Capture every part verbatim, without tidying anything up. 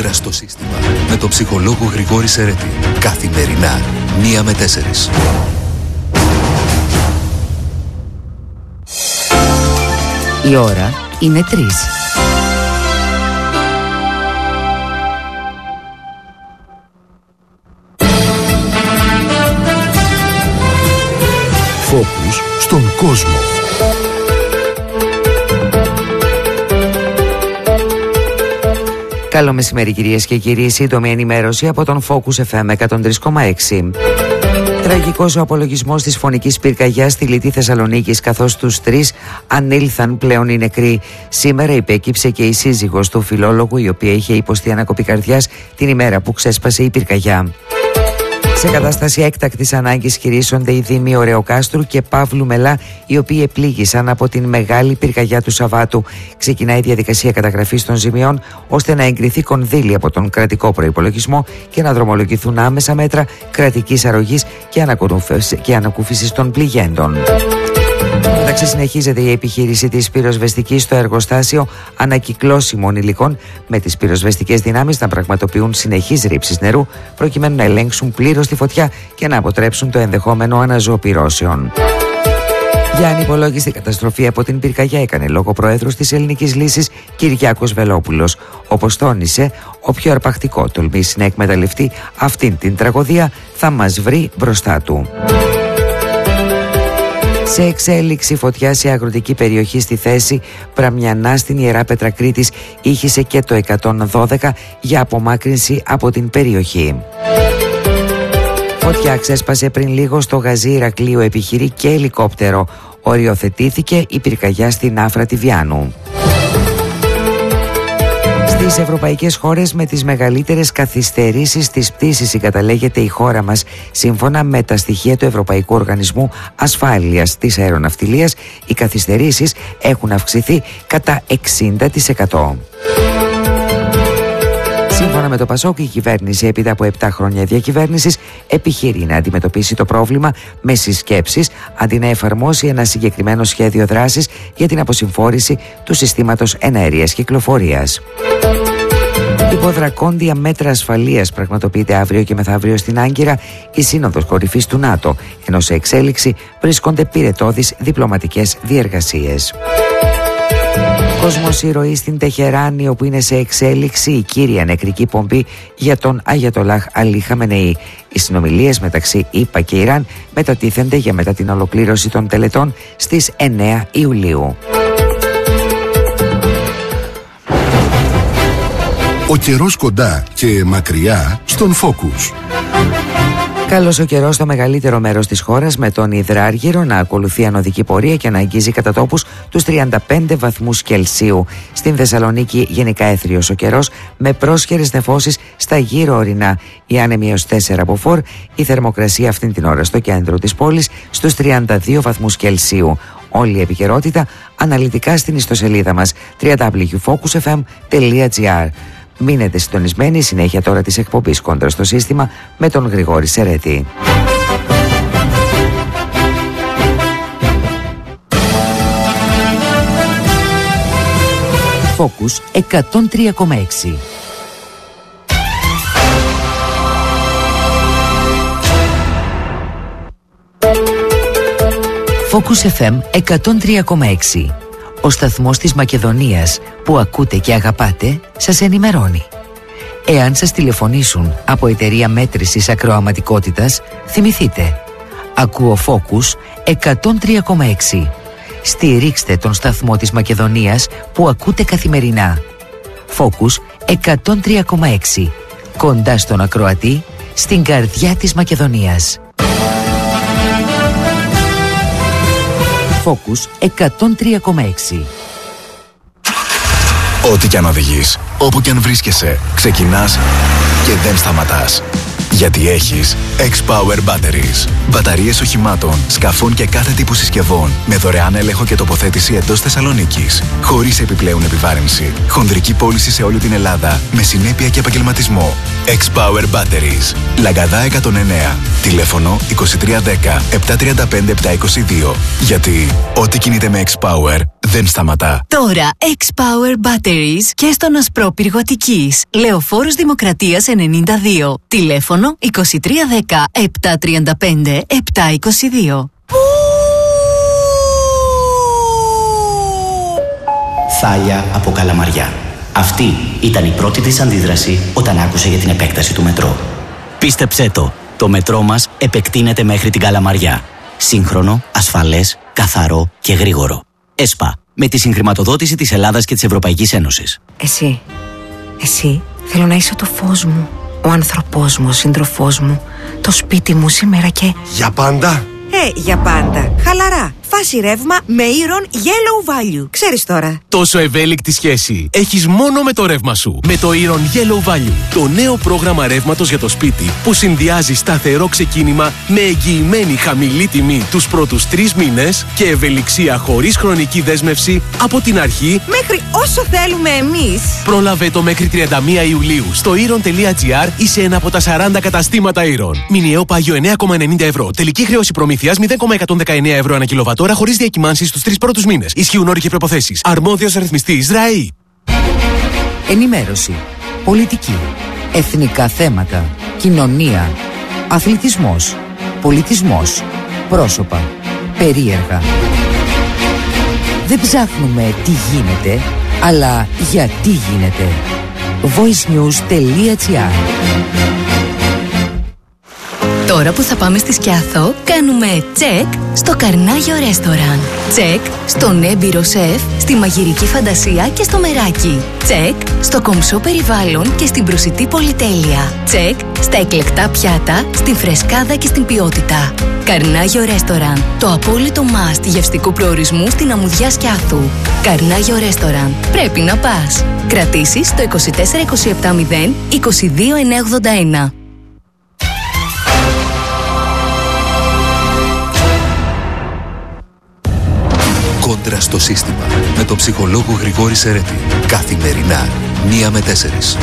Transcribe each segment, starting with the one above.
κόντρα στο σύστημα με τον ψυχολόγο Γρηγόρη Σερέτη. Καθημερινά, μία με τέσσερις. Η ώρα είναι τρεις. Φόκους στον κόσμο. Καλό μεσημέρι κυρίες και κύριοι, σύντομη ενημέρωση από τον Focus εφ εμ εκατόν τρία κόμμα έξι. Τραγικός ο απολογισμός της φωνικής πυρκαγιάς στη Λιτή Θεσσαλονίκης, καθώς τους τρεις ανήλθαν πλέον οι νεκροί. Σήμερα υπέκυψε και η σύζυγος του φιλόλογου, η οποία είχε υποστεί ανακοπή καρδιάς την ημέρα που ξέσπασε η πυρκαγιά. Σε κατάσταση έκτακτης ανάγκης χειρίζονται οι δήμοι Ωρεοκάστρου και Παύλου Μελά, οι οποίοι επλήγησαν από την μεγάλη πυρκαγιά του Σαββάτου. Ξεκινάει η διαδικασία καταγραφής των ζημιών, ώστε να εγκριθεί κονδύλι από τον κρατικό προϋπολογισμό και να δρομολογηθούν άμεσα μέτρα κρατικής αρρωγής και ανακούφισης των πληγέντων. Εντάξει, συνεχίζεται η επιχείρηση της πυροσβεστικής στο εργοστάσιο ανακυκλώσιμων υλικών, με τις πυροσβεστικές δυνάμεις να πραγματοποιούν συνεχείς ρήψεις νερού προκειμένου να ελέγξουν πλήρως τη φωτιά και να αποτρέψουν το ενδεχόμενο αναζωοπυρώσεων. Για ανυπολόγιστη καταστροφή από την πυρκαγιά έκανε λόγο Πρόεδρος της Ελληνικής Λύσης Κυριάκος Βελόπουλος. Όπως τόνισε, όποιο αρπακτικό τολμήσει να εκμεταλλευτεί αυτήν την τραγωδία θα μας βρει μπροστά του. Σε εξέλιξη φωτιά σε αγροτική περιοχή στη Θέση Πραμιανά στην Ιερά Πετρακρίτης ήχησε και το εκατόν δώδεκα για απομάκρυνση από την περιοχή. Φωτιά ξέσπασε πριν λίγο στο Γαζί Ηρακλείου, επιχειρεί και ελικόπτερο. Οριοθετήθηκε η πυρκαγιά στην Άφρατη Βιάνου. Στις ευρωπαϊκές χώρες με τις μεγαλύτερες καθυστερήσεις της πτήσης συγκαταλέγεται η χώρα μας. Σύμφωνα με τα στοιχεία του Ευρωπαϊκού Οργανισμού Ασφάλειας της Αεροναυτιλίας, οι καθυστερήσεις έχουν αυξηθεί κατά εξήντα τοις εκατό. Σύμφωνα με το Πασόκ, η κυβέρνηση, έπειτα από επτά χρόνια διακυβέρνησης, επιχειρεί να αντιμετωπίσει το πρόβλημα με συσκέψεις, αντί να εφαρμόσει ένα συγκεκριμένο σχέδιο δράσης για την αποσυμφόρηση του συστήματος εναερίας κυκλοφορίας. Υποδρακόντια μέτρα ασφαλείας πραγματοποιείται αύριο και μεθαύριο στην Άγκυρα η Σύνοδος Κορυφής του ΝΑΤΟ, ενώ σε εξέλιξη βρίσκονται πυρετώδεις διπλωματικές διεργασίες. Κόσμος ηρωή στην Τεχεράνη, όπου είναι σε εξέλιξη η κύρια νεκρική πομπή για τον Αγιατολάχ Αλί Χαμενεή. Οι συνομιλίες μεταξύ ΗΠΑ και Ιράν μετατίθενται για μετά την ολοκλήρωση των τελετών στις εννέα Ιουλίου. Ο καιρός κοντά και μακριά στον Focus. Καλός ο καιρός στο μεγαλύτερο μέρος της χώρας, με τον Υδράργυρο να ακολουθεί ανωδική πορεία και να αγγίζει κατά τόπους τους τριάντα πέντε βαθμούς Κελσίου. Στην Θεσσαλονίκη γενικά έθριος ο καιρός, με πρόσχερες νεφώσεις στα γύρω ορεινά. Η άνεμη ως τέσσερα από φορ, η θερμοκρασία αυτήν την ώρα στο κέντρο της πόλης στους τριάντα δύο βαθμούς Κελσίου. Όλη η επικαιρότητα αναλυτικά στην ιστοσελίδα μας double-u double-u double-u τελεία focus f m τελεία g r. Μείνετε συντονισμένοι, συνέχεια τώρα της εκπομπής Κόντρα στο σύστημα με τον Γρηγόρη Σερέτη. Focus εκατόν τρία κόμμα έξι. Focus εφ εμ εκατόν τρία κόμμα έξι. Ο σταθμός της Μακεδονίας που ακούτε και αγαπάτε σας ενημερώνει. Εάν σας τηλεφωνήσουν από εταιρεία μέτρησης ακροαματικότητας, θυμηθείτε. Ακούω Focus εκατόν τρία κόμμα έξι. Στηρίξτε τον σταθμό της Μακεδονίας που ακούτε καθημερινά. Focus εκατόν τρία κόμμα έξι. Κοντά στον ακροατή, στην καρδιά της Μακεδονίας. Focus εκατόν τρία κόμμα έξι. Ό,τι κι αν οδηγείς, όπου κι αν βρίσκεσαι, ξεκινάς και δεν σταματάς. Γιατί έχεις X-Power Batteries. Μπαταρίες οχημάτων, σκαφών και κάθε τύπου συσκευών με δωρεάν έλεγχο και τοποθέτηση εντός Θεσσαλονίκης. Χωρίς επιπλέον επιβάρυνση. Χονδρική πώληση σε όλη την Ελλάδα με συνέπεια και επαγγελματισμό. X-Power Batteries. Λαγκαδά εκατόν εννέα. Τηλέφωνο είκοσι τρία δέκα επτακόσια τριάντα πέντε επτακόσια είκοσι δύο. Γιατί ό,τι κινείται με X-Power δεν σταματά. Τώρα X-Power Batteries και στον Ασπρόπυργο Αττικής. Λεωφόρος Δημοκρατίας ενενήντα δύο. Τηλέφωνο είκοσι τρία δέκα επτακόσια τριάντα πέντε επτακόσια είκοσι δύο. Θάλια από Καλαμαριά. Αυτή ήταν η πρώτη της αντίδραση όταν άκουσε για την επέκταση του μετρό. Πίστεψέ το, το μετρό μας επεκτείνεται μέχρι την Καλαμαριά. Σύγχρονο, ασφαλές, καθαρό και γρήγορο. ΕΣΠΑ, με τη συγχρηματοδότηση της Ελλάδας και της Ευρωπαϊκής Ένωσης. Εσύ, εσύ θέλω να είσαι το φως μου, ο άνθρωπός μου, ο σύντροφός μου, το σπίτι μου σήμερα και... Για πάντα! Ε, για πάντα. Χαλαρά. Φάση ρεύμα με Iron Yellow Value. Ξέρεις τώρα. Τόσο ευέλικτη σχέση έχεις μόνο με το ρεύμα σου. Με το Iron Yellow Value. Το νέο πρόγραμμα ρεύματος για το σπίτι που συνδυάζει σταθερό ξεκίνημα με εγγυημένη χαμηλή τιμή τους πρώτους τρεις μήνες και ευελιξία χωρίς χρονική δέσμευση από την αρχή μέχρι όσο θέλουμε εμείς. Πρόλαβε το μέχρι τριάντα μία Ιουλίου στο iron.gr ή σε ένα από τα σαράντα καταστήματα Iron. Μηνιαίο πάγιο εννέα κόμμα ενενήντα ευρώ. Τελική χρέωση προμήθειας μηδέν κόμμα εκατόν δεκαεννέα ευρώ ανά κιλοβατόρα χωρίς διακυμάνσεις στους τρεις πρώτους μήνες. Ισχύουν όροι και προϋποθέσεις. Αρμόδιος αριθμιστής ΡΑΗ. Ενημέρωση, πολιτική, εθνικά θέματα, κοινωνία, αθλητισμός, πολιτισμός, πρόσωπα, περίεργα. Δεν ψάχνουμε τι γίνεται, αλλά γιατί γίνεται. voicenews.gr. Τώρα που θα πάμε στη Σκιάθο, κάνουμε τσεκ στο Καρνάγιο Ρέστοραν. Τσεκ στον έμπειρο σεφ, στη μαγειρική φαντασία και στο μεράκι. Τσεκ στο κομψό περιβάλλον και στην προσιτή πολυτέλεια. Τσεκ στα εκλεκτά πιάτα, στην φρεσκάδα και στην ποιότητα. Καρνάγιο Ρέστοραν, το απόλυτο must γευστικού προορισμού στην αμμουδιά Σκιάθου. Καρνάγιο Ρέστοραν, πρέπει να πας. Κρατήσεις στο είκοσι τέσσερα είκοσι επτά μηδέν είκοσι δύο εννιακόσια ογδόντα ένα. Κόντρα στο σύστημα με τον ψυχολόγο Γρηγόρη Σερέτη. Καθημερινά, μία με τέσσερις.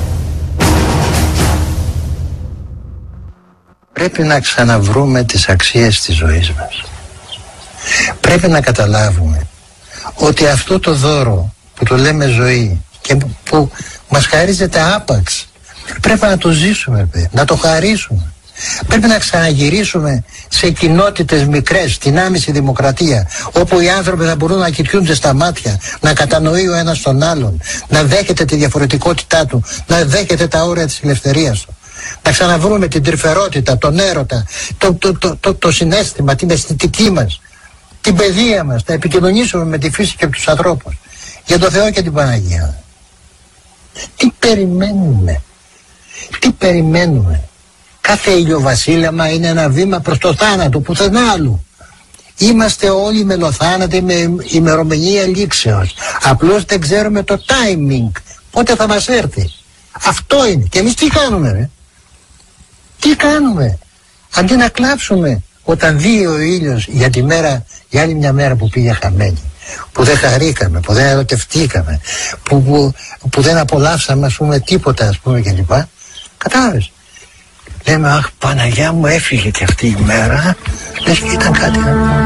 Πρέπει να ξαναβρούμε τις αξίες της ζωής μας. Πρέπει να καταλάβουμε ότι αυτό το δώρο που το λέμε ζωή και που μας χαρίζεται άπαξ, πρέπει να το ζήσουμε, να το χαρίσουμε. Πρέπει να ξαναγυρίσουμε σε κοινότητες μικρές, στην άμεση δημοκρατία, όπου οι άνθρωποι θα μπορούν να κοιτούνται στα μάτια, να κατανοεί ο ένας τον άλλον, να δέχεται τη διαφορετικότητά του, να δέχεται τα όρια της ελευθερίας του. Να ξαναβρούμε την τρυφερότητα, τον έρωτα, το, το, το, το, το συναίσθημα, την αισθητική μας, την παιδεία μας, να επικοινωνήσουμε με τη φύση και τους ανθρώπους. Για το Θεό και την Παναγία. Τι περιμένουμε, τι περιμένουμε. Κάθε ηλιοβασίλεμα είναι ένα βήμα προς το θάνατο, πουθενά άλλου. Είμαστε όλοι μελοθάνατοι με ημερομηνία λήξεως. Απλώς δεν ξέρουμε το timing, πότε θα μας έρθει. Αυτό είναι. Και εμείς τι κάνουμε, ρε? Τι κάνουμε? Αντί να κλάψουμε όταν δει ο ήλιος για τη μέρα, για άλλη μια μέρα που πήγε χαμένη, που δεν χαρήκαμε, που δεν ερωτευτήκαμε, που, που, που δεν απολαύσαμε, ας πούμε, τίποτα, ας πούμε, κλπ. Κατάλαβες? Λέμε, αχ, Παναγιά μου, έφυγε και αυτή η μέρα. Λες και ήταν κάτι.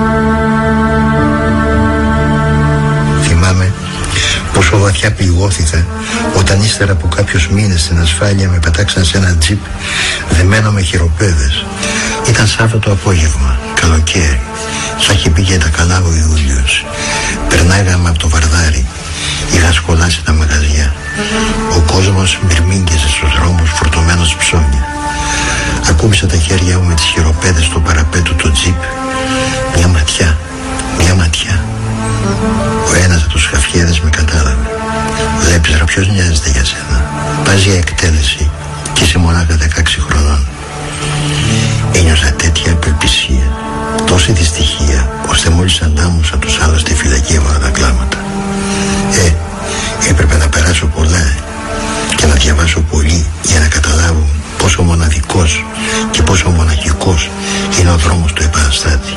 Θυμάμαι πόσο βαθιά πληγώθηκα όταν ύστερα από κάποιους μήνες στην ασφάλεια με πετάξαν σε ένα τζιπ δεμένο με χειροπέδες. Ήταν Σάββατο απόγευμα, καλοκαίρι. Θα είχε πει και τα καλά ο Ιούλιος. Περνάγαμε από το Βαρδάρι. Είχαν σκολάσει τα μαγαζιά. Ο κόσμος μυρμήγκεζε στους δρόμους φορτωμένος ψώνια. Ακούμπησα τα χέρια μου με τις χειροπέδες στο παραπέτου του τζιπ. Μια ματιά, μια ματιά. Ο ένας από τους χαφιέδες με κατάλαβε. Βλέπεις ρε, ποιος νοιάζεται για σένα? Πας για εκτέλεση και είσαι μονάχα δεκαέξι χρονών. Ένιωσα τέτοια απελπισία, τόση δυστυχία, ώστε μόλις αντάμωσα τους άλλους στη φυλακή έβαλα τα κλάματα. Ε, έπρεπε να περάσω πολλά και να διαβάσω πολύ για να καταλάβω πόσο μοναδικός και πόσο μοναχικός είναι ο δρόμος του επαναστάτη.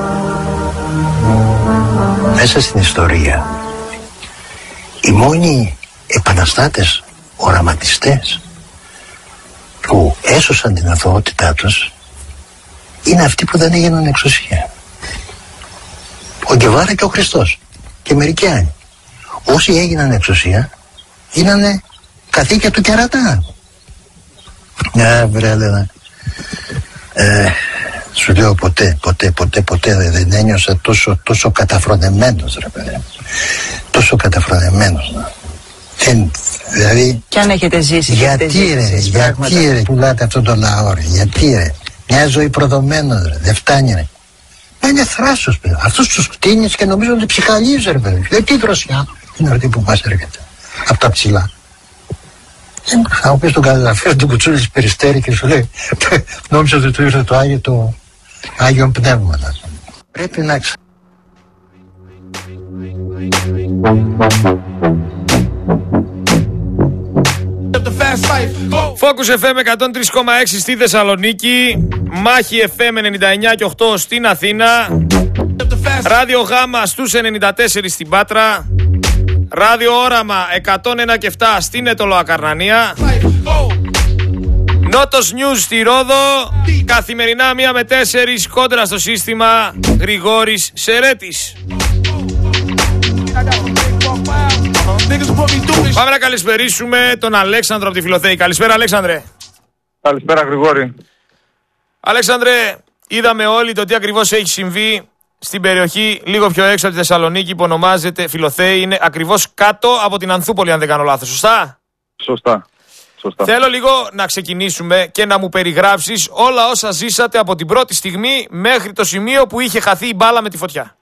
Μέσα στην ιστορία οι μόνοι επαναστάτες, οραματιστές που έσωσαν την αθωότητά τους είναι αυτοί που δεν έγιναν εξουσία. Ο Γκεβάρα και ο Χριστός. και μερικοί άλλοι. Όσοι έγιναν εξουσία γίνανε καθήκια του κερατά. Ναι, βρε, λέγα. Ε, σου λέω ποτέ, ποτέ, ποτέ, ποτέ δεν ένιωσα τόσο, τόσο καταφρονεμένος, ρε παιδί. Τόσο καταφρονεμένος. Δεν, δηλαδή... Κι αν έχετε ζήσει, γιατί έχετε ζήσει, ρε, ζήσει γιατί πράγματα. ρε, πουλάτε αυτόν τον λαό ρε, γιατί ρε. Μια ζωή προδομένος ρε, δεν φτάνει ρε. Είναι θράσος παιδί. Αυτούς τους κτίνεις και νομίζω ότι ψυχαλίζει ρε παιδί. Δεν τι δροσιά είναι αυτή που μας έρχεται. Από τα ψηλά. Θα μου πεις τον καταγραφείο του κουτσούλη της Περιστέρη και σου λέει νόμιζα ότι του ήρθε το Άγιο, το Άγιο Πνεύμα. Πρέπει να ξα... Focus εφ εμ εκατόν τρία κόμμα έξι στη Θεσσαλονίκη, Μάχη εφ εμ ενενήντα εννιά κόμμα οκτώ στην Αθήνα, Ράδιο Γάμα στους ενενήντα τέσσερα στην Πάτρα, Ράδιο Όραμα εκατόν ένα κόμμα επτά στην Αιτωλοακαρνανία, Νότος News στη Ρόδο, καθημερινά μία με τέσσερις κόντρα στο σύστημα, Γρηγόρης Σερέτης. Πάμε να καλησπερίσουμε τον Αλέξανδρο από τη Φιλοθέη. Καλησπέρα, Αλέξανδρε. Καλησπέρα, Γρηγόρη. Αλέξανδρε, είδαμε όλοι το τι ακριβώς έχει συμβεί στην περιοχή λίγο πιο έξω από τη Θεσσαλονίκη που ονομάζεται Φιλοθέη. Είναι ακριβώς κάτω από την Ανθούπολη, αν δεν κάνω λάθος. Σωστά? Σωστά. Σωστά. Θέλω λίγο να ξεκινήσουμε και να μου περιγράψεις όλα όσα ζήσατε από την πρώτη στιγμή μέχρι το σημείο που είχε χαθεί η μπάλα με τη φωτιά.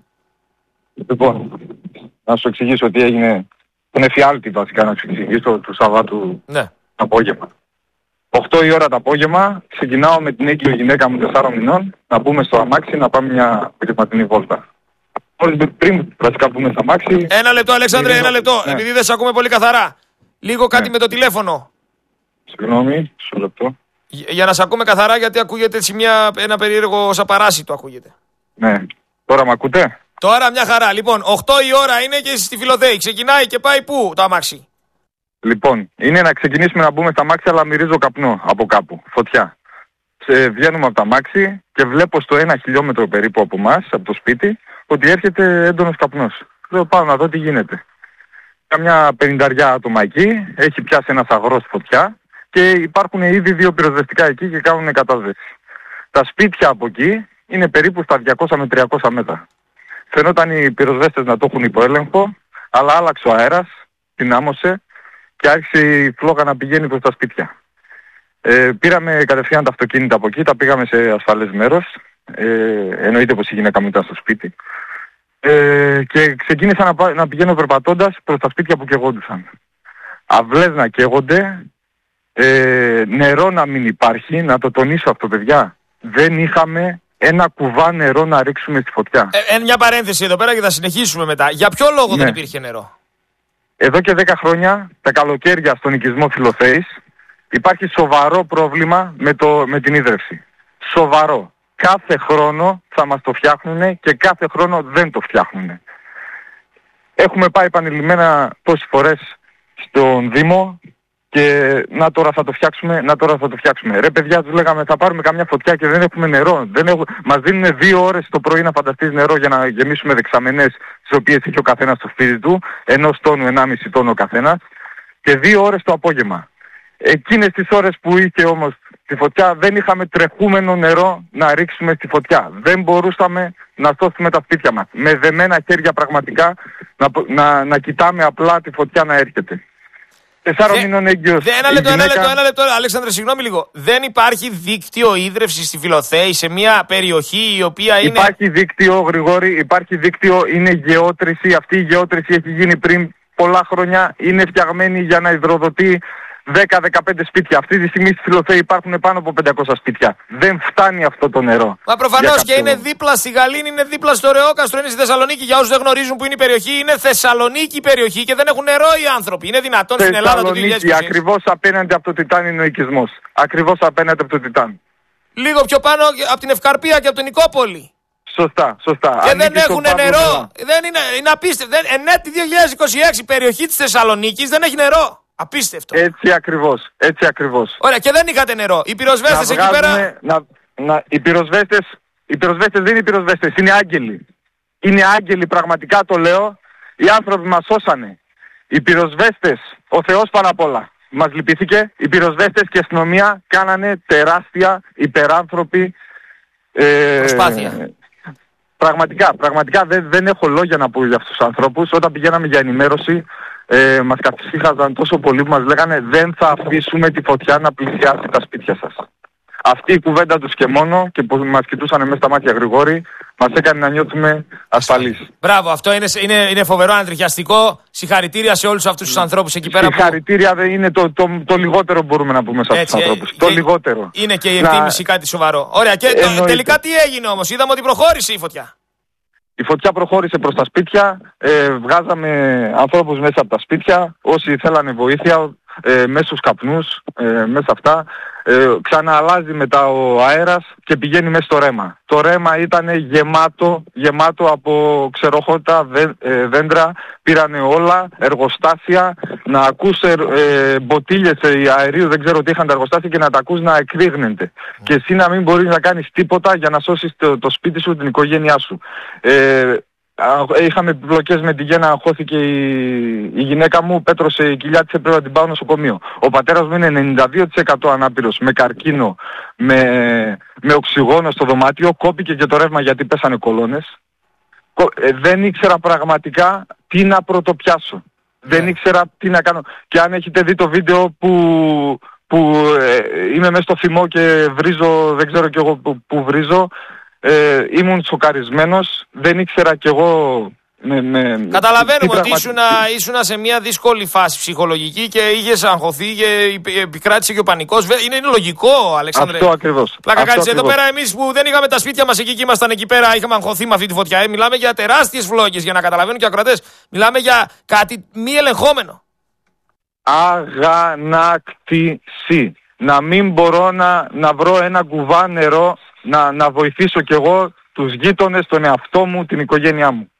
Λοιπόν, να σου εξηγήσω τι έγινε. Τον εφιάλτη βασικά να σου εξηγήσω του Σαββάτου ναι. απόγευμα. οκτώ η ώρα το απόγευμα ξεκινάω με την έγκυο γυναίκα μου τεσσάρων μηνών να μπούμε στο αμάξι να πάμε μια απογευματινή βόλτα. Πριν βασικά μπούμε στο αμάξι... Ένα λεπτό, Αλέξανδρε, ένα λεπτό, ναι. Επειδή δεν σε ακούμε πολύ καθαρά. Λίγο κάτι ναι. με το τηλέφωνο. Συγγνώμη, μισό λεπτό. Για να σε ακούμε καθαρά, γιατί ακούγεται έτσι μια, ένα περίεργο σαν παράσιτο ακούγεται. Ναι. Τώρα με ακούτε? Τώρα μια χαρά. Λοιπόν, οκτώ η ώρα είναι και στη Φιλοθέη. Ξεκινάει και πάει πού το αμάξι? Λοιπόν, είναι να ξεκινήσουμε να μπούμε στα αμάξι, αλλά μυρίζω καπνό από κάπου. Φωτιά. Σε, βγαίνουμε από τα αμάξι και βλέπω στο ένα χιλιόμετρο περίπου από εμάς, από το σπίτι, ότι έρχεται έντονος καπνός. Λέω πάω να δω τι γίνεται. Καμιά πενηνταριά άτομα εκεί, έχει πιάσει ένας αγρός φωτιά και υπάρχουν ήδη δύο πυροσβεστικά εκεί και κάνουν κατάσβεση. Τα σπίτια από εκεί είναι περίπου στα διακόσια με τριακόσια μέτρα. Φαινόταν οι πυροσβέστες να το έχουν υπό έλεγχο, αλλά άλλαξε ο αέρας, δυνάμωσε και άρχισε η φλόγα να πηγαίνει προς τα σπίτια. Ε, πήραμε κατευθείαν τα αυτοκίνητα από εκεί, τα πήγαμε σε ασφαλές μέρος, ε, εννοείται πως η γυναίκα μου ήταν στο σπίτι. Ε, και ξεκίνησα να, πά, να πηγαίνω περπατώντας προς τα σπίτια που καιγόντουσαν. Αυλές να καίγονται, ε, νερό να μην υπάρχει, να το τονίσω αυτό παιδιά. Δεν είχαμε ένα κουβά νερό να ρίξουμε στη φωτιά. Ε, ε, μια παρένθεση εδώ πέρα και θα συνεχίσουμε μετά. Για ποιο λόγο ναι. δεν υπήρχε νερό? Εδώ και δέκα χρόνια, τα καλοκαίρια στον οικισμό Φιλοθέης, υπάρχει σοβαρό πρόβλημα με, το, με την ίδρυυση. Σοβαρό. Κάθε χρόνο θα μας το φτιάχνουνε και κάθε χρόνο δεν το φτιάχνουνε. Έχουμε πάει επανειλημμένα τόσες φορές στον Δήμο και να τώρα θα το φτιάξουμε, να τώρα θα το φτιάξουμε. Ρε παιδιά, τους λέγαμε θα πάρουμε καμιά φωτιά και δεν έχουμε νερό. Δεν έχουμε... Μας δίνουν δύο ώρες το πρωί να φανταστείς νερό για να γεμίσουμε δεξαμενές τις οποίες έχει ο καθένας στο σπίτι του, ενός τόνου, ενάμιση τόνο ο καθένας, και δύο ώρες το απόγευμα. Εκείνες τις ώρες που είχε όμως τη φωτιά δεν είχαμε τρεχούμενο νερό να ρίξουμε στη φωτιά. Δεν μπορούσαμε να σώσουμε τα σπίτια μας. Με δεμένα χέρια πραγματικά να, να, να κοιτάμε απλά τη φωτιά να έρχεται. Τεσσάρων Δε, μηνών έγκυος. Δε, ένα λεπτό, γυναίκα... ένα λεπτό, ένα λεπτό, Αλέξανδρε, συγγνώμη λίγο. Δεν υπάρχει δίκτυο ίδρυυσης στη Φιλοθέη σε μια περιοχή η οποία είναι... Υπάρχει δίκτυο, Γρηγόρη, υπάρχει δίκτυο, είναι γεώτρηση. Αυτή η γεώτρηση έχει γίνει πριν πολλά χρόνια. Είναι φτιαγμένη για να υδροδοτεί δέκα με δεκαπέντε σπίτια. Αυτή τη στιγμή στη Φιλοθέη υπάρχουν πάνω από πεντακόσια σπίτια. Δεν φτάνει αυτό το νερό. Μα προφανώς και είναι δίπλα στη Γαλήνη, είναι δίπλα στο Ρεόκαστρο, είναι στη Θεσσαλονίκη. Για όσους δεν γνωρίζουν που είναι η περιοχή, είναι Θεσσαλονίκη η περιοχή και δεν έχουν νερό οι άνθρωποι. Είναι δυνατόν στην Ελλάδα το δύο χιλιάδες είκοσι? Ακριβώς απέναντι από το Τιτάν είναι ο οικισμός. Ακριβώς απέναντι από το Τιτάν. Λίγο πιο πάνω από την Ευκαρπία και από την Νικόπολη. Σωστά, σωστά. Και δεν έχουν νερό. νερό. Δεν είναι, είναι απίστευτο. Εν έτη δύο χιλιάδες είκοσι έξι η περιοχή της Θεσσαλονίκης δεν έχει νερό. Απίστευτο. Έτσι ακριβώς, έτσι ακριβώς. Ωραία, και δεν είχατε νερό. Οι πυροσβέστες εκεί πέρα... Να, να, οι, πυροσβέστες, οι πυροσβέστες δεν είναι οι πυροσβέστες, είναι άγγελοι. είναι άγγελοι, πραγματικά το λέω. Οι άνθρωποι μας σώσανε. Οι πυροσβέστες, ο Θεός πάνω απ' όλα, μας λυπήθηκε. Οι πυροσβέστες και η αστυνομία κάνανε τεράστια υπεράνθρωπη ε, προσπάθεια. Πραγματικά, πραγματικά δεν, δεν έχω λόγια να πω για αυτούς τους ανθρώπους. Όταν πηγαίναμε για ενημέρωση, ε, μας καθησύχαζαν τόσο πολύ που μας λέγανε δεν θα αφήσουμε τη φωτιά να πλησιάσει τα σπίτια σας. Αυτή η κουβέντα τους και μόνο, και που μας κοιτούσαν μέσα στα μάτια Γρηγόρη, μας έκανε να νιώθουμε ασφαλείς. Μπράβο, αυτό είναι, είναι, είναι φοβερό, ανατριχιαστικό. Συγχαρητήρια σε όλους αυτούς τους ανθρώπους εκεί πέρα. Συγχαρητήρια που... είναι το, το, το, το λιγότερο μπορούμε να πούμε σε αυτούς τους ανθρώπους. Το λιγότερο. Είναι και η εκτίμηση να... κάτι σοβαρό. Ωραία, και το, τελικά τι έγινε όμως? Είδαμε ότι προχώρησε η φωτιά. Η φωτιά προχώρησε προς τα σπίτια, ε, βγάζαμε ανθρώπους μέσα από τα σπίτια, όσοι θέλανε βοήθεια, ε, μέσα στους καπνούς, ε, μέσα αυτά. Ε, ξανααλλάζει μετά ο αέρας και πηγαίνει μέσα στο ρέμα. Το ρέμα ήταν γεμάτο, γεμάτο από ξεροχώτα δέ, ε, δέντρα, πήρανε όλα, εργοστάσια, να ακούς ε, ε, μποτίλιες ε, αερίου, δεν ξέρω τι είχαν τα εργοστάσια, και να τα ακούς να εκρήγνεται. Mm. Και εσύ να μην μπορείς να κάνεις τίποτα για να σώσεις το, το σπίτι σου, την οικογένειά σου. Ε, Είχαμε επιπλοκές με τη γέννα, αγχώθηκε η, η γυναίκα μου, πέτρωσε η κοιλιά της, έπρεπε να την πάω νοσοκομείο. Ο πατέρας μου είναι ενενήντα δύο τοις εκατό ανάπηρος, με καρκίνο, με, με οξυγόνο στο δωμάτιο, κόπηκε και το ρεύμα γιατί πέσανε κολόνες. Ε, δεν ήξερα πραγματικά τι να πρωτοπιάσω. Yeah. Δεν ήξερα τι να κάνω. Και αν έχετε δει το βίντεο που, που ε, είμαι μέσα στο θυμό και βρίζω, δεν ξέρω κι εγώ που, που βρίζω, Ε, ήμουν σοκαρισμένος, δεν ήξερα κι εγώ με, με, καταλαβαίνουμε ότι ήσουν, ήσουν σε μια δύσκολη φάση ψυχολογική και είχες αγχωθεί και επικράτησε και ο πανικός. Είναι, είναι λογικό, Αλέξανδρε. Αυτό ακριβώς. Πλάκα κάνεις. Εδώ πέρα εμείς που δεν είχαμε τα σπίτια μας εκεί και ήμασταν εκεί πέρα, είχαμε αγχωθεί με αυτή τη φωτιά. Ε, μιλάμε για τεράστιες φλόγες, για να καταλαβαίνουν και οι ακροατές. Μιλάμε για κάτι μη ελεγχόμενο. Αγανάκτηση. Να μην μπορώ να, να βρω ένα κουβά νερό, να, να βοηθήσω κι εγώ τους γείτονες, τον εαυτό μου, την οικογένειά μου.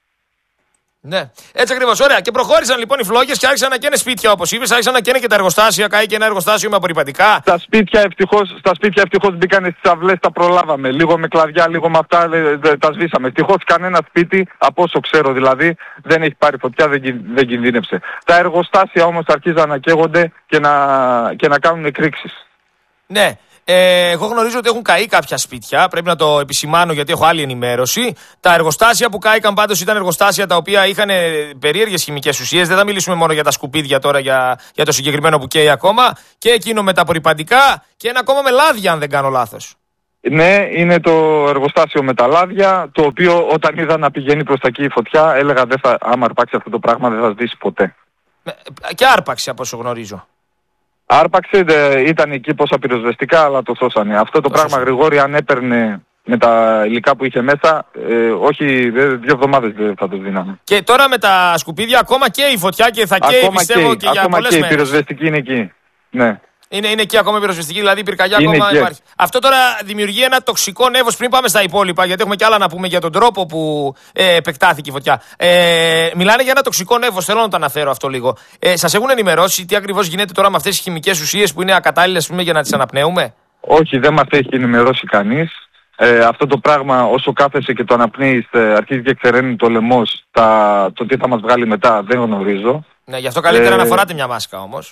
Ναι, έτσι ακριβώς. Ωραία. Και προχώρησαν λοιπόν οι φλόγες και άρχισαν να καίνε σπίτια, όπως είπες, άρχισαν να καίνε και τα εργοστάσια. Κάει και ένα εργοστάσιο με απορριπαντικά. Στα σπίτια ευτυχώς, στα σπίτια ευτυχώς μπήκανε στις αυλές, τα προλάβαμε. Λίγο με κλαδιά, λίγο με αυτά δε, δε, τα σβήσαμε. Ευτυχώς κανένα σπίτι, από όσο ξέρω δηλαδή, δεν έχει πάρει φωτιά, δεν, δεν κινδύνεψε. Τα εργοστάσια όμως αρχίζαν να καίγονται και να, και να κάνουν εκρήξεις. Ναι. Ε, εγώ γνωρίζω ότι έχουν καεί κάποια σπίτια, πρέπει να το επισημάνω γιατί έχω άλλη ενημέρωση. Τα εργοστάσια που κάηκαν πάντως ήταν εργοστάσια τα οποία είχαν περίεργες χημικές ουσίες. Δεν θα μιλήσουμε μόνο για τα σκουπίδια τώρα, για, για το συγκεκριμένο που καίει ακόμα. Και εκείνο με τα απορριπαντικά και ένα ακόμα με λάδια, αν δεν κάνω λάθος. Ναι, είναι το εργοστάσιο με τα λάδια, το οποίο όταν είδα να πηγαίνει προς τα εκεί η φωτιά, έλεγα δεν θα, άμα αρπάξει αυτό το πράγμα δεν θα σβήσει ποτέ. Και άρπαξε από όσο γνωρίζω. Άρπαξε, ήταν εκεί πόσα πυροσβεστικά, αλλά το σώσανε. Αυτό το, το πράγμα, Γρηγόρη, αν έπαιρνε με τα υλικά που είχε μέσα, ε, όχι, δύο εβδομάδες δεν θα το δίναμε. Και τώρα με τα σκουπίδια ακόμα και η φωτιά και θα καίει, πιστεύω, και, και για πολλές μέρες. Ακόμα και η πυροσβεστική είναι εκεί, ναι. Είναι, είναι εκεί ακόμα η πυροσβεστική, δηλαδή η πυρκαγιά ακόμα υπάρχει. Αυτό τώρα δημιουργεί ένα τοξικό νεύος. Πριν πάμε στα υπόλοιπα, γιατί έχουμε κι άλλα να πούμε για τον τρόπο που ε, επεκτάθηκε η φωτιά. Ε, μιλάνε για ένα τοξικό νεύος, θέλω να το αναφέρω αυτό λίγο. Ε, σας έχουν ενημερώσει τι ακριβώς γίνεται τώρα με αυτές τις χημικές ουσίες που είναι ακατάλληλες, πούμε, για να τις αναπνέουμε? Όχι, δεν μας έχει ενημερώσει κανείς. Ε, αυτό το πράγμα, όσο κάθεσαι και το αναπνέεις, αρχίζει και εξεραίνει το λαιμός. Τα, το τι θα μας βγάλει μετά δεν γνωρίζω. Ναι, γι' αυτό καλύτερα ε, να φοράτε μια μάσκα όμως.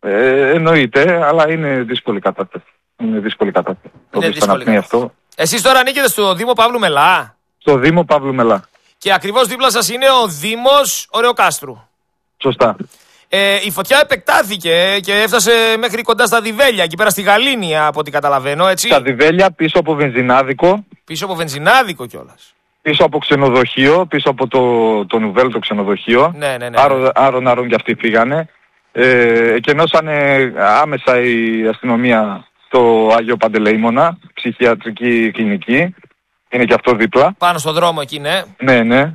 Ε, εννοείται, αλλά είναι δύσκολη κατάσταση. Είναι δύσκολη κατάσταση. Είναι δύσκολη κατάσταση. Αυτό. Εσείς τώρα ανήκετε στο Δήμο Παύλου Μελά. Στο Δήμο Παύλου Μελά. Και ακριβώς δίπλα σας είναι ο Δήμος Ωρεοκάστρου. Σωστά. Ε, η φωτιά επεκτάθηκε και έφτασε μέχρι κοντά στα Διβέλια, εκεί πέρα στη Γαλήνια, από ό,τι καταλαβαίνω, έτσι. Στα Διβέλια, πίσω από βενζινάδικο. Πίσω από βενζινάδικο κιόλας. Πίσω από ξενοδοχείο, πίσω από το, το Νουβέλ το ξενοδοχείο. Ναι, ναι, ναι. Άρον, άρον, άρον κι αυτοί φύγανε. Ε, εκενώσανε άμεσα η αστυνομία στο Άγιο Παντελεήμονα, ψυχιατρική κλινική. Είναι και αυτό δίπλα. Πάνω στο δρόμο εκεί, ναι. Ναι, ναι.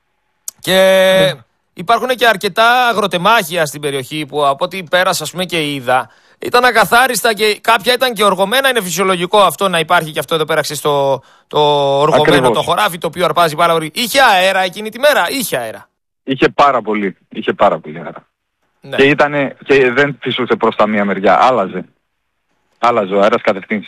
Και ναι. Υπάρχουν και αρκετά αγροτεμάχια στην περιοχή που από ό,τι πέρασα, ας πούμε, και είδα, ήταν ακαθάριστα και κάποια ήταν και οργωμένα. Είναι φυσιολογικό αυτό να υπάρχει και αυτό εδώ πέρα, ξέρεις, το, το οργωμένο, ακριβώς, το χωράφι το οποίο αρπάζει πάρα πολύ. Είχε αέρα εκείνη τη μέρα, είχε αέρα. Είχε πάρα πολύ, είχε πάρα πολύ αέρα. Ναι. Και, ήτανε, και δεν φυσούσε προς τα μία μεριά, άλλαζε. Άλλαζε ο αέρας κατευθύνσεις.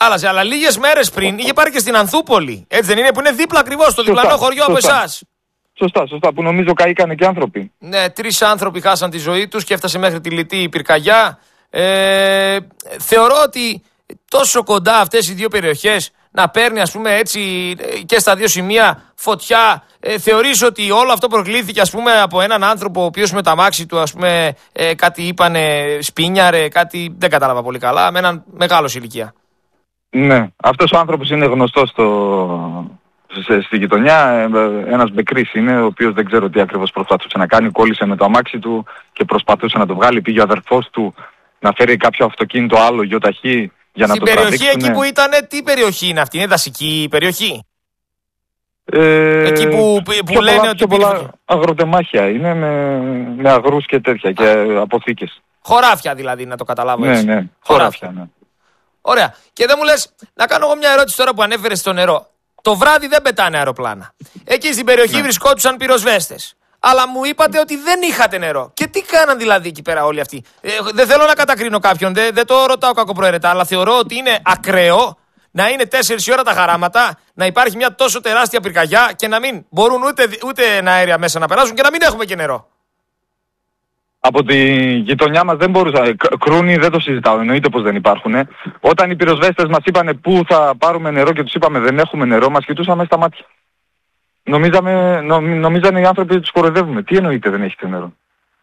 Άλλαζε, αλλά λίγες μέρες πριν είχε πάρει και στην Ανθούπολη. Έτσι δεν είναι, που είναι δίπλα ακριβώς, στο διπλανό χωριό από εσάς. Σωστά, σωστά, που νομίζω καήκανε και άνθρωποι. Ναι, τρεις άνθρωποι χάσαν τη ζωή τους και έφτασε μέχρι τη λιτή πυρκαγιά. Ε, θεωρώ ότι τόσο κοντά αυτές οι δύο περιοχές να παίρνει, ας πούμε, έτσι και στα δύο σημεία φωτιά. Ε, θεωρείς ότι όλο αυτό προκλήθηκε, ας πούμε, από έναν άνθρωπο ο οποίος με τα αμάξι του, ας πούμε, ε, κάτι είπανε, σπίνιαρε, κάτι δεν κατάλαβα πολύ καλά, με έναν μεγάλο ηλικία. Ναι, αυτός ο άνθρωπος είναι γνωστός στο... στη γειτονιά, ένας μπεκρής είναι, ο οποίος δεν ξέρω τι ακριβώς προσπαθούσε να κάνει, κόλλησε με το αμάξι του και προσπαθούσε να το βγάλει, πήγε ο αδερφός του να φέρει κάποιο αυτοκίνητο άλλο, γιοταχή, για να στην το περιοχή τραβήξουνε. Εκεί που ήτανε, τι περιοχή είναι αυτή, είναι δασική περιοχή? Ε, εκεί που, που πιο λένε πολλά, ότι... Πιο πολλά αγροτεμάχια είναι με, με αγρούς και τέτοια και αποθήκες. Χωράφια δηλαδή, να το καταλάβω Ναι, έτσι. ναι, χωράφια, ναι. Ωραία. Και δεν μου λες, να κάνω εγώ μια ερώτηση τώρα που ανέφερες στο νερό. Το βράδυ δεν πετάνε αεροπλάνα. Εκεί στην περιοχή ναι. βρισκόντουσαν πυροσβέστες. Αλλά μου είπατε ότι δεν είχατε νερό. Και τι κάναν δηλαδή εκεί πέρα όλοι αυτοί? Ε, δεν θέλω να κατακρίνω κάποιον, δεν, δεν το ρωτάω κακοπροαίρετα, αλλά θεωρώ ότι είναι ακραίο να είναι τέσσερις η ώρα τα χαράματα, να υπάρχει μια τόσο τεράστια πυρκαγιά και να μην μπορούν ούτε, ούτε αέρια μέσα να περάσουν και να μην έχουμε και νερό. Από τη γειτονιά μας δεν μπορούσα. Κρούνι δεν το συζητάω, εννοείται πως δεν υπάρχουν. Όταν οι πυροσβέστες μας είπανε πού θα πάρουμε νερό και τους είπαμε δεν έχουμε νερό, μας κοιτούσαμε στα μάτια. Νομίζαμε, νο, νομίζανε οι άνθρωποι ότι τους κοροϊδεύουμε. Τι εννοείται δεν έχετε νερό?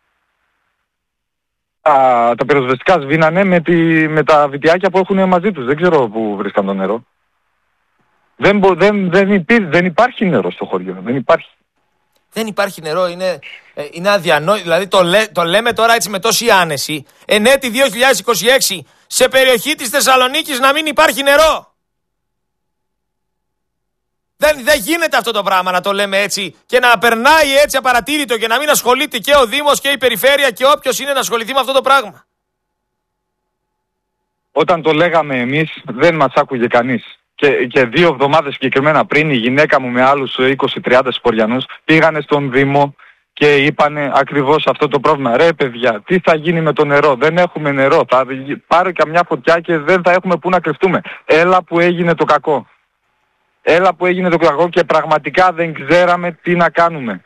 Α, τα πυροσβεστικά σβήνανε με, τη, με τα βιτιάκια που έχουν μαζί τους. Δεν ξέρω πού βρίσκαν το νερό. Δεν, δεν, δεν, υπή, δεν υπάρχει νερό στο χωριό. Δεν υπάρχει. Δεν υπάρχει νερό, είναι, είναι αδιανόητο. Δηλαδή το, λέ, το λέμε τώρα έτσι με τόση άνεση. Εν έτη δύο χιλιάδες είκοσι έξι σε περιοχή της Θεσσαλονίκης να μην υπάρχει νερό. Δεν, δεν γίνεται αυτό το πράγμα να το λέμε έτσι και να περνάει έτσι απαρατήρητο και να μην ασχολείται και ο Δήμος και η Περιφέρεια και όποιος είναι να ασχοληθεί με αυτό το πράγμα. Όταν το λέγαμε εμείς δεν μας άκουγε κανείς. Και, και δύο εβδομάδες συγκεκριμένα πριν η γυναίκα μου με άλλους είκοσι τριάντα σπωριανούς πήγανε στον Δήμο και είπανε ακριβώς αυτό το πρόβλημα. Ρε παιδιά, τι θα γίνει με το νερό? Δεν έχουμε νερό. Θα πάρει καμιά φωτιά και δεν θα έχουμε πού να κρυφτούμε. Έλα που έγινε το κακό. Έλα που έγινε το κακό και πραγματικά δεν ξέραμε τι να κάνουμε.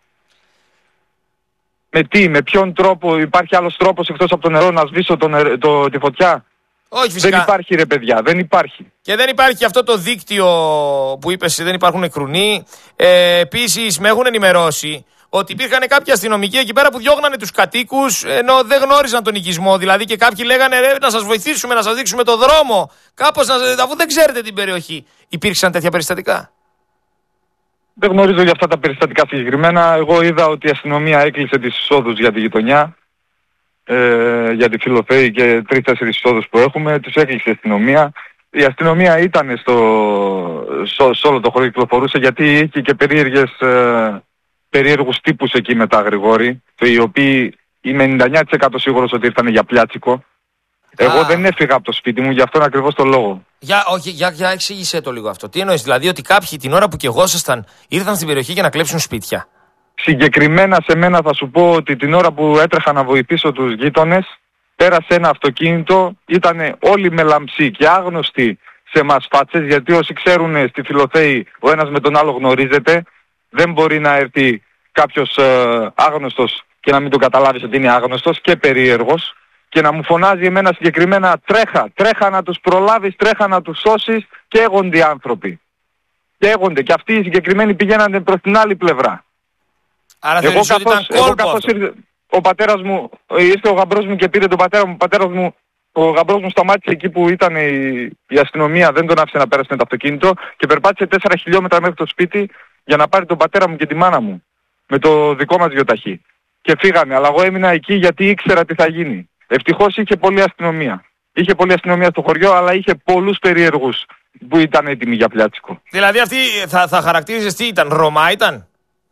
Με τι, με ποιον τρόπο, υπάρχει άλλος τρόπος εκτός από το νερό να σβήσω το νερό, το, τη φωτιά? Όχι φυσικά. Δεν υπάρχει ρε παιδιά, δεν υπάρχει. Και δεν υπάρχει αυτό το δίκτυο που είπες, δεν υπάρχουν κρουνοί. Ε, επίσης με έχουν ενημερώσει ότι υπήρχαν κάποιοι αστυνομικοί εκεί πέρα που διώγνανε τους κατοίκους ενώ δεν γνώριζαν τον οικισμό. Δηλαδή και κάποιοι λέγανε ρε, να σας βοηθήσουμε, να σας δείξουμε το δρόμο. Κάπως να, αφού δεν ξέρετε την περιοχή. Υπήρξαν τέτοια περιστατικά? Δεν γνωρίζω για αυτά τα περιστατικά συγκεκριμένα. Εγώ είδα ότι η αστυνομία έκλεισε τις εισόδους για τη γειτονιά. Ε, για τη Φιλοθέη και τρεις-τέσσερις εισόδους που έχουμε. Τους έκλεισε η αστυνομία. Η αστυνομία ήταν στο, στο, σε όλο το χώρο, κυκλοφορούσε γιατί είχε και περίεργες... Ε, περίεργους τύπους εκεί μετά, Γρηγόρη, οι οποίοι είμαι ενενήντα εννιά τοις εκατό σίγουρος ότι ήρθαν για πλιάτσικο. Α. Εγώ δεν έφυγα από το σπίτι μου, γι' αυτόν ακριβώς το λόγο. Για, όχι, για, για εξήγησέ το λίγο αυτό. Τι εννοείς, δηλαδή ότι κάποιοι την ώρα που κι εγώ ήσασταν ήρθαν στην περιοχή για να κλέψουν σπίτια? Συγκεκριμένα σε μένα θα σου πω ότι την ώρα που έτρεχα να βοηθήσω τους γείτονες, πέρασε ένα αυτοκίνητο, ήταν όλοι με λαμψί και άγνωστοι σε μας φάτσες, γιατί όσοι ξέρουν στη Φιλοθέη ο ένας με τον άλλο γνωρίζεται. Δεν μπορεί να έρθει κάποιος ε, άγνωστος και να μην το καταλάβεις ότι είναι άγνωστος και περίεργος και να μου φωνάζει εμένα συγκεκριμένα τρέχα, τρέχα να τους προλάβεις, τρέχα να τους σώσεις, και έγονται οι άνθρωποι. Και έγονται και αυτοί οι συγκεκριμένοι πηγαίνανε προς την άλλη πλευρά. Άρα εγώ καθώς, ήταν εγώ καθώς ήρθε, ο πατέρας μου, ήρθε ο γαμπρός μου και πήρε τον πατέρα μου, ο πατέρας μου, ο γαμπρός μου σταμάτησε εκεί που ήταν η, η αστυνομία, δεν τον άφησε να πέρασε με το αυτοκίνητο και περπάτησε τέσσερα χιλιόμετρα μέχρι το σπίτι για να πάρει τον πατέρα μου και τη μάνα μου με το δικό μας γιοταχή. Και φύγανε, αλλά εγώ έμεινα εκεί γιατί ήξερα τι θα γίνει. Ευτυχώς είχε πολλή αστυνομία. Είχε πολλή αστυνομία στο χωριό, αλλά είχε πολλούς περίεργους που ήταν έτοιμοι για πλιάτσικο. Δηλαδή αυτοί θα, θα χαρακτήριζες τι ήταν, Ρωμά ήταν?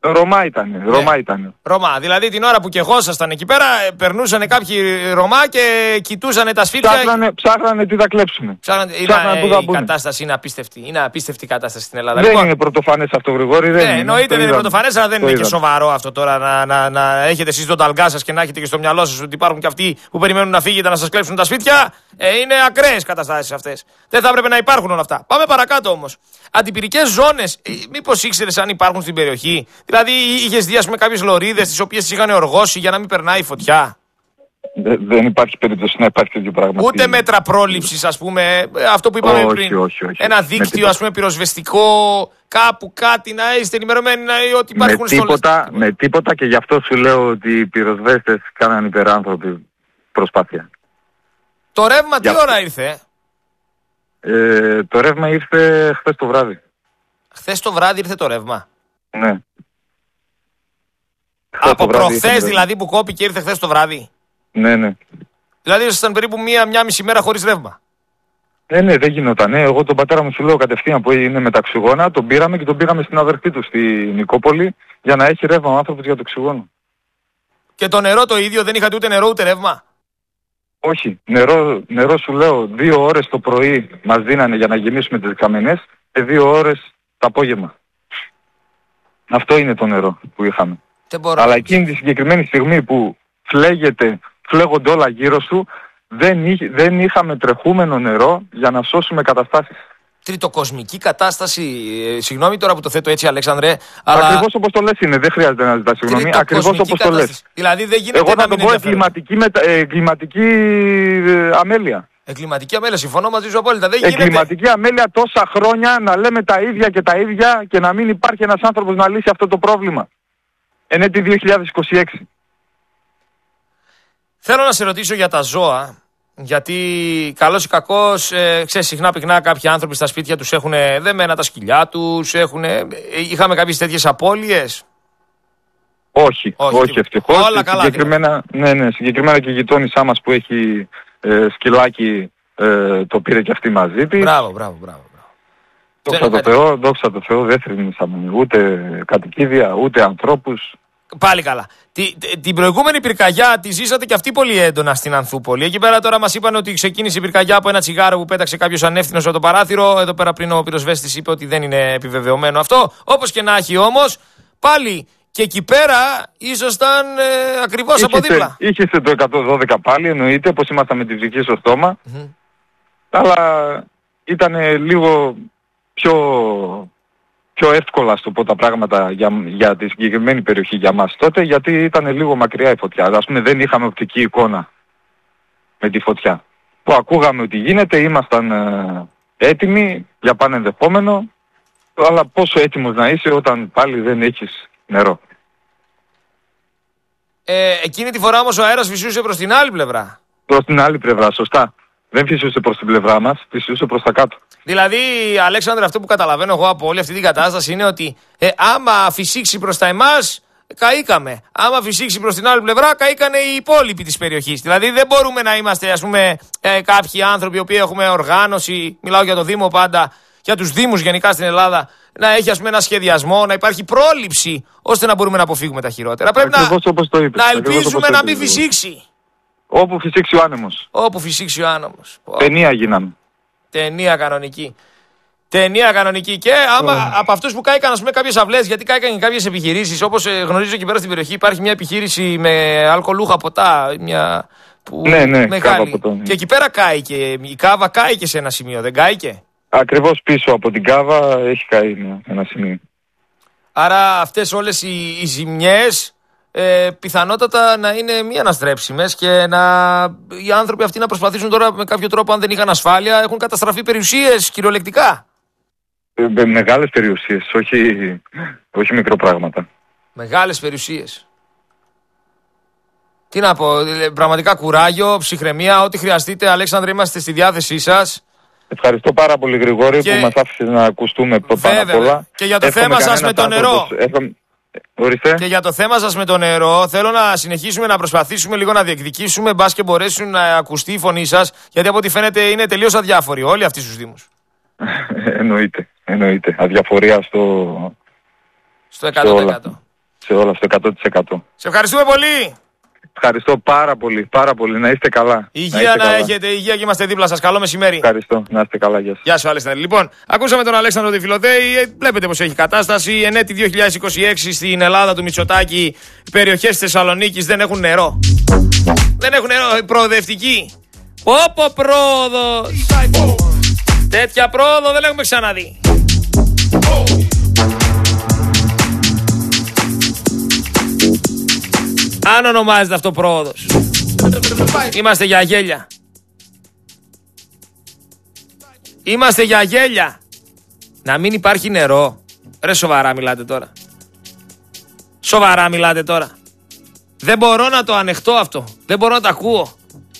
Ρωμά ήταν, Ρωμά ήταν. Ρωμά, δηλαδή την ώρα που και ήσασταν εκεί πέρα, περνούσαν κάποιοι Ρωμά και κοιτούσαν τα σπίτια. Ψάχνανε, ψάχνανε τι θα κλέψουν. Ψάχνανε, ψάχνανε είναι, η κατάσταση είναι απίστευτη. Είναι απίστευτη η κατάσταση στην Ελλάδα. Δεν λοιπόν, είναι πρωτοφανές αυτό, Γρηγόρη. Ναι, δεν είναι. εννοείται δεν είναι πρωτοφανές, αλλά δεν το είναι είδαμε. και σοβαρό αυτό τώρα να, να, να έχετε εσείς τον ταλγκά σας και να έχετε και στο μυαλό σας ότι υπάρχουν και αυτοί που περιμένουν να φύγετε να σας κλέψουν τα σπίτια. Ε, είναι ακραίες καταστάσεις αυτές. Δεν θα έπρεπε να υπάρχουν όλα αυτά. Πάμε παρακάτω όμως. Αντιπυρικές ζώνες, ε, μήπως ήξερες αν υπάρχουν στην περιοχή? Δηλαδή είχες δει, ας πούμε, κάποιες λωρίδες τις οποίες τις είχαν οργώσει για να μην περνάει η φωτιά? Δε, δεν υπάρχει περίπτωση να υπάρχει τέτοιο πράγμα. Ούτε μέτρα πρόληψης, ας πούμε, αυτό που είπαμε όχι, πριν. Όχι, όχι. Ένα δίκτυο, ας πούμε, πυροσβεστικό, κάπου κάτι να είστε ενημερωμένοι ότι υπάρχουν με τίποτα, με τίποτα, και γι' αυτό σου λέω ότι οι πυροσβέστες κάναν υπεράνθρωπη προσπάθεια. Το ρεύμα τι Για... ώρα ήρθε? Ε, το ρεύμα ήρθε χθες το βράδυ. Χθες το βράδυ ήρθε το ρεύμα? Ναι. Από προχθές δηλαδή που κόπηκε ήρθε χθες το βράδυ? Ναι, ναι. Δηλαδή ήσασταν περίπου μία, μία μισή μέρα χωρίς ρεύμα? Ναι, ναι, δεν γινόταν. Ναι. Εγώ τον πατέρα μου σου λέω κατευθείαν που είναι με ταξιγόνα, τον πήραμε και τον πήγαμε στην αδερφή του στη Νικόπολη για να έχει ρεύμα ο άνθρωπος για το οξυγόνο. Και το νερό το ίδιο, δεν είχατε ούτε νερό ούτε ρεύμα? Όχι. Νερό, νερό σου λέω δύο ώρες το πρωί μας δίνανε για να γεμίσουμε τις καμενές και δύο ώρες το απόγευμα. Αυτό είναι το νερό που είχαμε. Αλλά εκείνη τη συγκεκριμένη στιγμή που φλέγεται, φλέγονται όλα γύρω σου, δεν, είχε, δεν είχαμε τρεχούμενο νερό για να σώσουμε καταστάσεις. Τριτοκοσμική κατάσταση, ε, συγγνώμη τώρα που το θέτω έτσι, Αλέξανδρε, αλλά... Ακριβώς όπως το λες είναι, δεν χρειάζεται να ζητάς συγγνώμη, ακριβώς όπως το λες. Δηλαδή δεν γίνεται. Εγώ να θα το μην πω εγκληματική, μετα... εγκληματική ε, αμέλεια. Εγκληματική αμέλεια, συμφωνώ μαζί σου απόλυτα. Δεν εγκληματική γίνεται... αμέλεια τόσα χρόνια να λέμε τα ίδια και τα ίδια και να μην υπάρχει ένας άνθρωπος να λύσει αυτό το πρόβλημα. Εν έτη δύο χιλιάδες είκοσι έξι. Θέλω να σε ρωτήσω για τα ζώα. Γιατί καλώς ή κακώς, ε, ξέρεις, συχνά πυκνά κάποιοι άνθρωποι στα σπίτια τους έχουν δεμένα τα σκυλιά τους, έχουν, ε, είχαμε κάποιες τέτοιες απώλειες? Όχι, όχι, όχι ευτυχώς. Όλα καλά. Συγκεκριμένα, ναι, ναι, συγκεκριμένα και η γειτόνισά μας που έχει ε, σκυλάκι ε, το πήρε και αυτή μαζί της. Μπράβο, μπράβο, μπράβο. Δόξα τω Θεώ, δόξα τω Θεώ, δεν θρηνήσαμε ούτε κατοικίδια, ούτε ανθρώπους. Πάλι καλά. Τη, την προηγούμενη πυρκαγιά τη ζήσατε και αυτή πολύ έντονα στην Ανθούπολη. Εκεί πέρα τώρα μας είπαν ότι ξεκίνησε η πυρκαγιά από ένα τσιγάρο που πέταξε κάποιος ανεύθυνος από το παράθυρο. Εδώ πέρα πριν ο πυροσβέστης είπε ότι δεν είναι επιβεβαιωμένο αυτό. Όπως και να έχει όμως, πάλι και εκεί πέρα ήσασταν ε, ακριβώς από δίπλα. Είχεστε το εκατόν δώδεκα πάλι, εννοείται, πως ήμασταν με τη ψυχή στο στόμα. Mm-hmm. Αλλά ήταν λίγο πιο... πιο εύκολα στο πω τα πράγματα για, για τη συγκεκριμένη περιοχή για μας τότε, γιατί ήταν λίγο μακριά η φωτιά. Ας πούμε δεν είχαμε οπτική εικόνα με τη φωτιά. Που ακούγαμε ότι γίνεται, ήμασταν ε, έτοιμοι για πάνε ενδεχόμενο, αλλά πόσο έτοιμος να είσαι όταν πάλι δεν έχεις νερό. Ε, εκείνη τη φορά όμως ο αέρας φυσούσε προς την άλλη πλευρά. Προς την άλλη πλευρά, σωστά. Δεν φυσούσε προς την πλευρά μας, φυσούσε προς τα κάτω. Δηλαδή, Αλέξανδρε, αυτό που καταλαβαίνω εγώ από όλη αυτή την κατάσταση είναι ότι ε, άμα φυσήξει προς τα εμάς, καήκαμε. Άμα φυσήξει προς την άλλη πλευρά, καήκανε οι υπόλοιποι της περιοχής. Δηλαδή, δεν μπορούμε να είμαστε, ας πούμε, ε, κάποιοι άνθρωποι οι οποίοι έχουμε οργάνωση, μιλάω για το Δήμο πάντα, για τους Δήμους γενικά στην Ελλάδα, να έχει, ας πούμε, ένα σχεδιασμό, να υπάρχει πρόληψη, ώστε να μπορούμε να αποφύγουμε τα χειρότερα. Πρέπει να, το είπες, να ελπίζουμε να μην φυσήξει. Όπου φυσήξει ο άνεμος. Όπου φυσήξει ο άνεμος. Ταινία γίναμε. Ταινία κανονική. Ταινία κανονική. Και άμα oh. από αυτούς που κάηκαν, ας πούμε, κάποιες αυλές, γιατί κάηκαν και κάποιες επιχειρήσεις, όπως ε, γνωρίζω εκεί πέρα στην περιοχή, υπάρχει μια επιχείρηση με αλκοολούχα ποτά. Μια που ναι, ναι, μεγάλη. Κάβα ποτό, ναι. Και εκεί πέρα κάηκε. Η Κάβα κάηκε σε ένα σημείο, δεν κάηκε? Ακριβώς πίσω από την Κάβα έχει καεί ένα σημείο. Άρα αυτές όλες οι, οι ζημιές ε, πιθανότατα να είναι μη αναστρέψιμες και να, οι άνθρωποι αυτοί να προσπαθήσουν τώρα με κάποιο τρόπο, αν δεν είχαν ασφάλεια, έχουν καταστραφεί περιουσίες κυριολεκτικά. Ε, μεγάλες περιουσίες, όχι, όχι μικροπράγματα. Μεγάλες περιουσίες. Τι να πω, πραγματικά κουράγιο, ψυχραιμία, ό,τι χρειαστείτε, Αλέξανδρε, είμαστε στη διάθεσή σας. Ευχαριστώ πάρα πολύ, Γρηγόρη, και... που μας άφησες να ακουστούμε πάνω απ' όλα. Και για το Εύχομαι θέμα σας με το νερό. Εύχομαι... Ορίστε. Και για το θέμα σας με το νερό, θέλω να συνεχίσουμε να προσπαθήσουμε λίγο να διεκδικήσουμε, μπας και μπορέσουν να ακουστεί η φωνή σας, γιατί από ό,τι φαίνεται είναι τελείως αδιάφοροι όλοι αυτοί στους Δήμους. εννοείται, εννοείται. Αδιαφορία στο... Στο εκατό τοις εκατό. σε όλα στο εκατό τοις εκατό. Σε ευχαριστούμε πολύ. Ευχαριστώ πάρα πολύ, πάρα πολύ. Να είστε καλά. Υγεία να, να καλά. Έχετε, υγεία και είμαστε δίπλα σας. Καλό μεσημέρι. Ευχαριστώ, να είστε καλά. Γεια σας. Γεια σου, Αλέξανδρε. Λοιπόν, ακούσαμε τον Αλέξανδρο Τριφυλοθέη. Βλέπετε πως έχει κατάσταση. Ενέτη δύο χιλιάδες είκοσι έξι στην Ελλάδα του Μητσοτάκη, οι περιοχές της Θεσσαλονίκης δεν έχουν νερό. Δεν έχουν νερό. Προοδευτική. Πόπο πρόοδος. Τέτοια πρόοδο δεν έχουμε ξαναδεί. Αν ονομάζεται αυτό πρόοδος. Είμαστε για γέλια. Είμαστε για γέλια. Να μην υπάρχει νερό. Ρε σοβαρά μιλάτε τώρα. Σοβαρά μιλάτε τώρα. Δεν μπορώ να το ανεχτώ αυτό. Δεν μπορώ να το ακούω.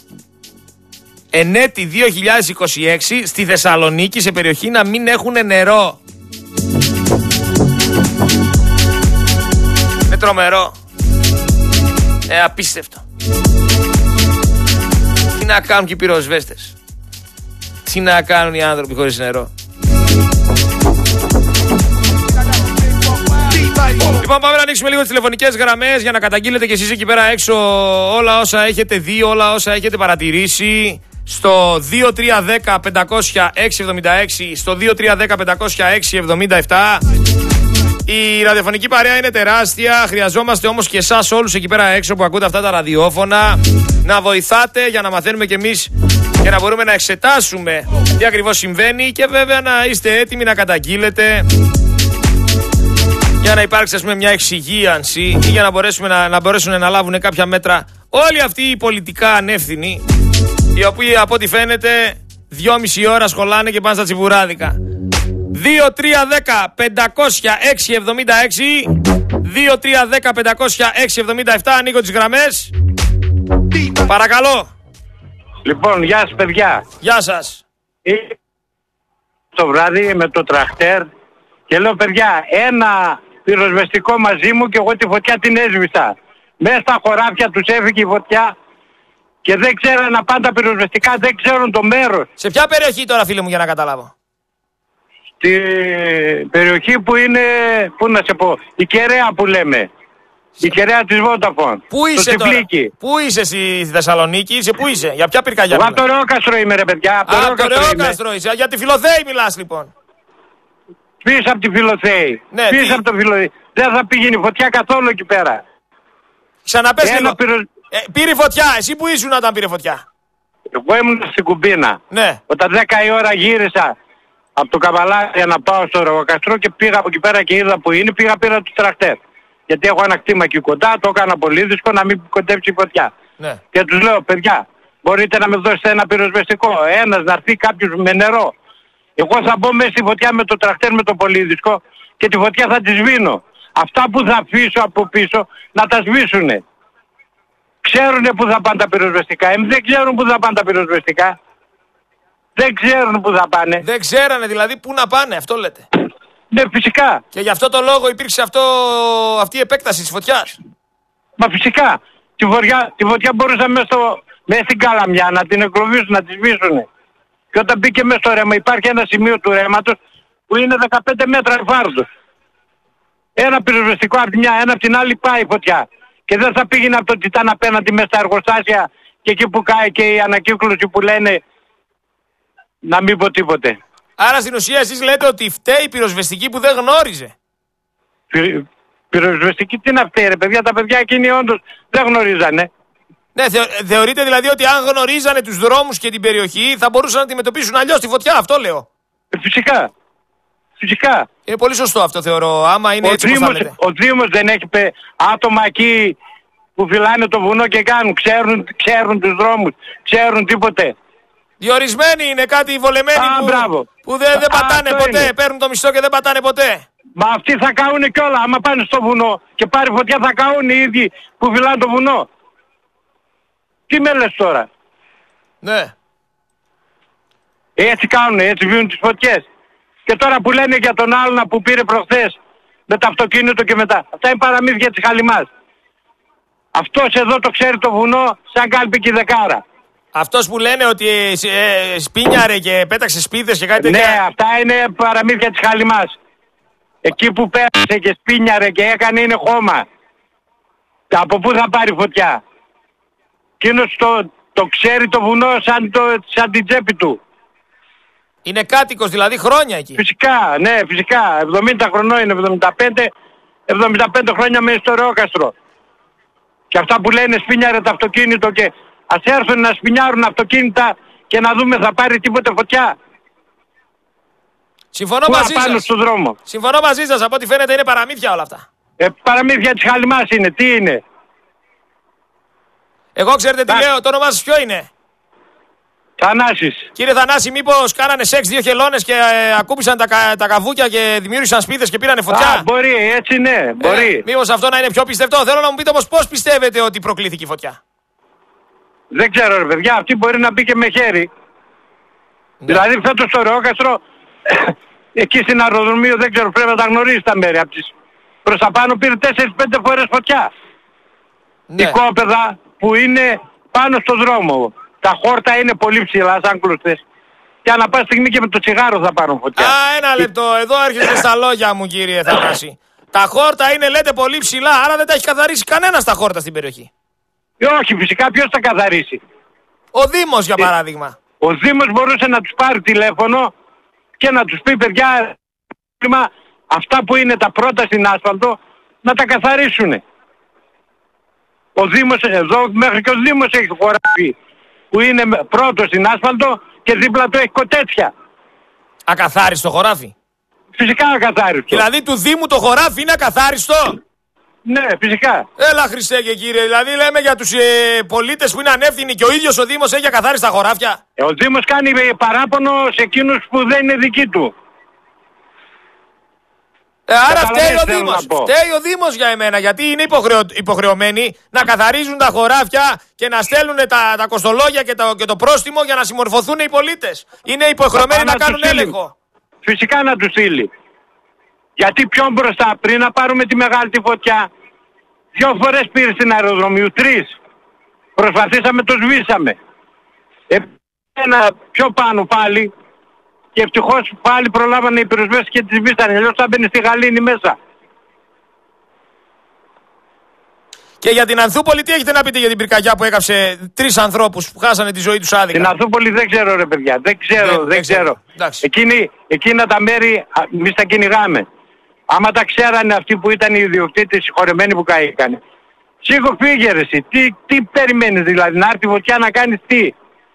Ενέτη δύο χιλιάδες είκοσι έξι στη Θεσσαλονίκη σε περιοχή να μην έχουν νερό. Είναι τρομερό. Ε, απίστευτο. Τι να κάνουν και οι πυροσβέστες. Τι να κάνουν οι άνθρωποι χωρίς νερό. Λοιπόν, πάμε να ανοίξουμε λίγο τις τηλεφωνικές γραμμές για να καταγγείλετε και εσείς εκεί πέρα έξω όλα όσα έχετε δει, όλα όσα έχετε παρατηρήσει. Στο δύο τρία ένα μηδέν πεντακόσια έξι εβδομήντα έξι, στο δύο τρία ένα μηδέν πεντακόσια έξι εβδομήντα επτά. Η ραδιοφωνική παρέα είναι τεράστια. Χρειαζόμαστε όμως και εσάς όλους εκεί πέρα έξω που ακούτε αυτά τα ραδιόφωνα να βοηθάτε για να μαθαίνουμε κι εμείς και να μπορούμε να εξετάσουμε τι ακριβώς συμβαίνει και βέβαια να είστε έτοιμοι να καταγγείλετε για να υπάρξει ας πούμε μια εξυγίανση ή για να, μπορέσουμε να, να μπορέσουν να λάβουν κάποια μέτρα όλοι αυτοί οι πολιτικά ανεύθυνοι, οι οποίοι από ό,τι φαίνεται δυόμιση ώρα σχολάνε και πάνε στα τσιμπουράδικα. δύο τρία ένα μηδέν πεντακόσια έξι εβδομήντα έξι, δύο τρία ένα μηδέν πεντακόσια έξι εβδομήντα επτά. Ανοίγω τις γραμμές. Παρακαλώ. Λοιπόν, γεια σας παιδιά. Γεια σας. Το βράδυ με το τραχτέρ και λέω παιδιά, ένα πυροσβεστικό μαζί μου και εγώ τη φωτιά την έσβησα. Μέσα στα χωράφια τους έφυγε η φωτιά και δεν ξέραν να πάνε τα πυροσβεστικά, δεν ξέρουν το μέρος. Σε ποια περιοχή τώρα φίλε μου για να καταλάβω? Στη περιοχή που είναι, πού να σε πω, η Κεραία που λέμε. Η Κεραία της Vodafone. Πού είσαι τώρα? Πού είσαι στη Θεσσαλονίκη, είσαι πού είσαι, για ποια πυρκαγιά? Εγώ από το Ρεόκαστρο είμαι ρε παιδιά. Από το Ρεόκαστρο είσαι, για τη Φιλοθέη μιλάς λοιπόν. Πίσω από τη Φιλοθέη. Ναι, πίσω τι... από το Φιλοθέη. Δεν θα πήγαινε φωτιά καθόλου εκεί πέρα. Ξαναπες λίγο. Πυρο... Ε, πήρε φωτιά, εσύ που ήσουν όταν πήρε φωτιά? Εγώ ήμουν στην Κουμπίνα. Ναι. Όταν δέκα η ώρα γύρισα από το Καβαλά για να πάω στο Ρεόκαστρο και πήγα από εκεί πέρα και είδα που είναι, πήγα πήρα του τρακτέρ. Γιατί έχω ένα κτήμα εκεί κοντά, το έκανα πολύ δύσκολο να μην κοντέψει η φωτιά. Ναι. Και τους λέω, παιδιά, μπορείτε να με δώσετε ένα πυροσβεστικό, ένας να έρθει κάποιος με νερό. Εγώ θα μπω μέσα στη φωτιά με το τρακτέρ με το πολύδυσκο και τη φωτιά θα τη σβήνω. Αυτά που θα αφήσω από πίσω να τα σβήσουνε. Ξέρουνε που θα πάνε τα πυροσβεστικά. Εμείς δεν ξέρουν που θα πάνε τα πυροσβεστικά. Δεν ξέρουν που θα πάνε. Δεν ξέρανε δηλαδή που να πάνε, αυτό λέτε? Ναι, φυσικά. Και γι' αυτό το λόγο υπήρξε αυτό, αυτή η επέκταση της φωτιάς. Μα φυσικά. Τη φωτιά, τη φωτιά μπορούσαν μέσα, στο, μέσα στην Καλαμιά να την εκλοβήσουν, να τη σβήσουν. Και όταν μπήκε μέσα στο ρέμα, υπάρχει ένα σημείο του ρέματος που είναι δεκαπέντε μέτρα εφάρτος. Ένα πυροσβεστικό από τη μια, ένα από την άλλη πάει η φωτιά. Και δεν θα πήγαινε από το Τιτάν απέναντι μέσα στα εργοστάσια και εκεί που κάει και η ανακύκλωση που λένε να μην πω τίποτε. Άρα στην ουσία εσείς λέτε ότι φταίει η πυροσβεστική που δεν γνώριζε. Πυ, πυροσβεστική τι να φταίει ρε παιδιά, τα παιδιά εκείνοι όντως δεν γνωρίζανε. Ναι, θε, θεωρείτε δηλαδή ότι αν γνωρίζανε τους δρόμους και την περιοχή θα μπορούσαν να αντιμετωπίσουν αλλιώς τη φωτιά, αυτό λέω. Ε, φυσικά. Φυσικά. Είναι πολύ σωστό αυτό θεωρώ, άμα είναι ο έτσι Δήμος, όπως θα λέτε. Ο Δήμος δεν έχει πε, άτομα εκεί που φυλάνε το βουνό και κάνουν, ξέρουν, ξέρουν τους δρόμους, ξέρουν τίποτε. Διορισμένοι είναι κάτι βολεμένοι Α, που, μπράβο. που δεν, δεν πατάνε Α, ποτέ, είναι. παίρνουν το μισθό και δεν πατάνε ποτέ. Μα αυτοί θα καούνε κιόλα, άμα πάνε στο βουνό και πάρει φωτιά θα καούν οι ίδιοι που φυλάνε το βουνό. Τι με λες τώρα? Ναι. Έτσι κάνουνε, έτσι βίουν τις φωτιές. Και τώρα που λένε για τον άλλον που πήρε προχθές με το αυτοκίνητο και μετά. Αυτά είναι παραμύθια της Χαλιμάς. Αυτός εδώ το ξέρει το βουνό σαν κάλπη και δεκάρα. Αυτός που λένε ότι ε, ε, σπίνιαρε και πέταξε σπίδες και κάτι τέτοια. Ναι, αυτά είναι παραμύθια της Χαλιμάς. Εκεί που πέρασε και σπίνιαρε και έκανε είναι χώμα. Από πού θα πάρει φωτιά? Εκείνος το, το ξέρει το βουνό σαν, το, σαν την τσέπη του. Είναι κάτοικος δηλαδή χρόνια εκεί. Φυσικά, ναι, φυσικά. εβδομήντα χρονών είναι, εβδομήντα πέντε, εβδομήντα πέντε χρόνια μένει στο Ρεόκαστρο. Και αυτά που λένε σπίνιαρε το αυτοκίνητο και ας έρθουν να σπινιάρουν αυτοκίνητα και να δούμε θα πάρει τίποτε φωτιά. Συμφωνώ μαζί σας. Στον δρόμο. Συμφωνώ μαζί σας, από ό,τι φαίνεται είναι παραμύθια όλα αυτά. Ε, παραμύθια της χαλιμάς είναι, τι είναι? Εγώ ξέρετε τι λέω, το όνομά σας ποιο είναι? Θανάσης. Κύριε Θανάση, μήπως κάνανε σεξ δύο χελώνες και ε, ακούμπησαν τα, τα καβούκια και δημιούργησαν σπίδες και πήρανε φωτιά? Α, μπορεί, έτσι ναι, μπορεί. Ε, μήπως αυτό να είναι πιο πιστευτό? Θέλω να μου πείτε όμως πώς πιστεύετε ότι προκλήθηκε η φωτιά? Δεν ξέρω ρε παιδιά, αυτή μπορεί να μπήκε με χέρι. Ναι. Δηλαδή φέτος στο Ρεόκαστρο, εκεί στην αεροδρομίου δεν ξέρω, πρέπει να τα γνωρίζει τα μέρη. Από τις προς τα πάνω πήρε τέσσερις πέντε φορές φωτιά. Ναι. Οικόπεδα που είναι πάνω στο δρόμο. Τα χόρτα είναι πολύ ψηλά σαν κλωστές. Και ανά πάση στιγμή και με το τσιγάρο θα πάρουν φωτιά. Α, ένα λεπτό. Εδώ έρχεστε στα λόγια μου, κύριε Θανάση. Τα χόρτα είναι, λέτε, πολύ ψηλά, άρα δεν τα έχει καθαρίσει κανένας τα χόρτα στην περιοχή. Ε, όχι, φυσικά ποιος θα καθαρίσει? Ο Δήμος, για παράδειγμα. Ε, ο Δήμος μπορούσε να τους πάρει τηλέφωνο και να τους πει, παιδιά, αυτά που είναι τα πρώτα στην άσφαλτο να τα καθαρίσουν. Ο Δήμος, εδώ μέχρι και ο Δήμος έχει χωράφι που είναι πρώτο στην άσφαλτο και δίπλα του έχει κοτέτσια. Ακαθάριστο χωράφι? Φυσικά ακαθάριστο. Δηλαδή του Δήμου το χωράφι είναι ακαθάριστο? Ναι, φυσικά. Έλα Χριστέ και κύριε, δηλαδή λέμε για τους ε, πολίτες που είναι ανεύθυνοι και ο ίδιος ο Δήμος έχει ακαθάριστα χωράφια. Ε, ο Δήμος κάνει παράπονο σε εκείνους που δεν είναι δικοί του. Ε, άρα φταίει ο Δήμος. Φταίει ο Δήμος για εμένα, γιατί είναι υποχρεω... υποχρεωμένοι να καθαρίζουν τα χωράφια και να στέλνουν τα, τα κοστολόγια και το, και το πρόστιμο για να συμμορφωθούν οι πολίτες. Είναι υποχρεωμένοι να, να κάνουν έλεγχο. Φυσικά να του στείλει. Γιατί πιο μπροστά, πριν να πάρουμε τη μεγάλη τη φωτιά, δυο φορές πήρε στην αεροδρομίου, τρεις. Προσπαθήσαμε, το σβήσαμε. Ε, ένα πιο πάνω πάλι. Και ευτυχώς πάλι προλάβανε οι πυροσβέστες και τις σβήσανε. Αλλιώς θα μπαίνει στη γαλήνη μέσα. Και για την Ανθούπολη τι έχετε να πείτε για την πυρκαγιά που έκαψε τρεις ανθρώπους που χάσανε τη ζωή τους άδικα? Την Ανθούπολη δεν ξέρω ρε παιδιά. Δεν ξέρω, δεν, δεν ξέρω. ξέρω. Εκείνη, εκείνα τα μέρη εμείς τα κυνηγάμε. Άμα τα ξέρανε αυτοί που ήταν οι ιδιοκτήτες συγχωρεμένοι που καήκανε. Σίγουρα φύγε ρε εσύ. Τι, τι περιμένεις δηλαδή? Να έρθει φωτιά να κάνεις τι?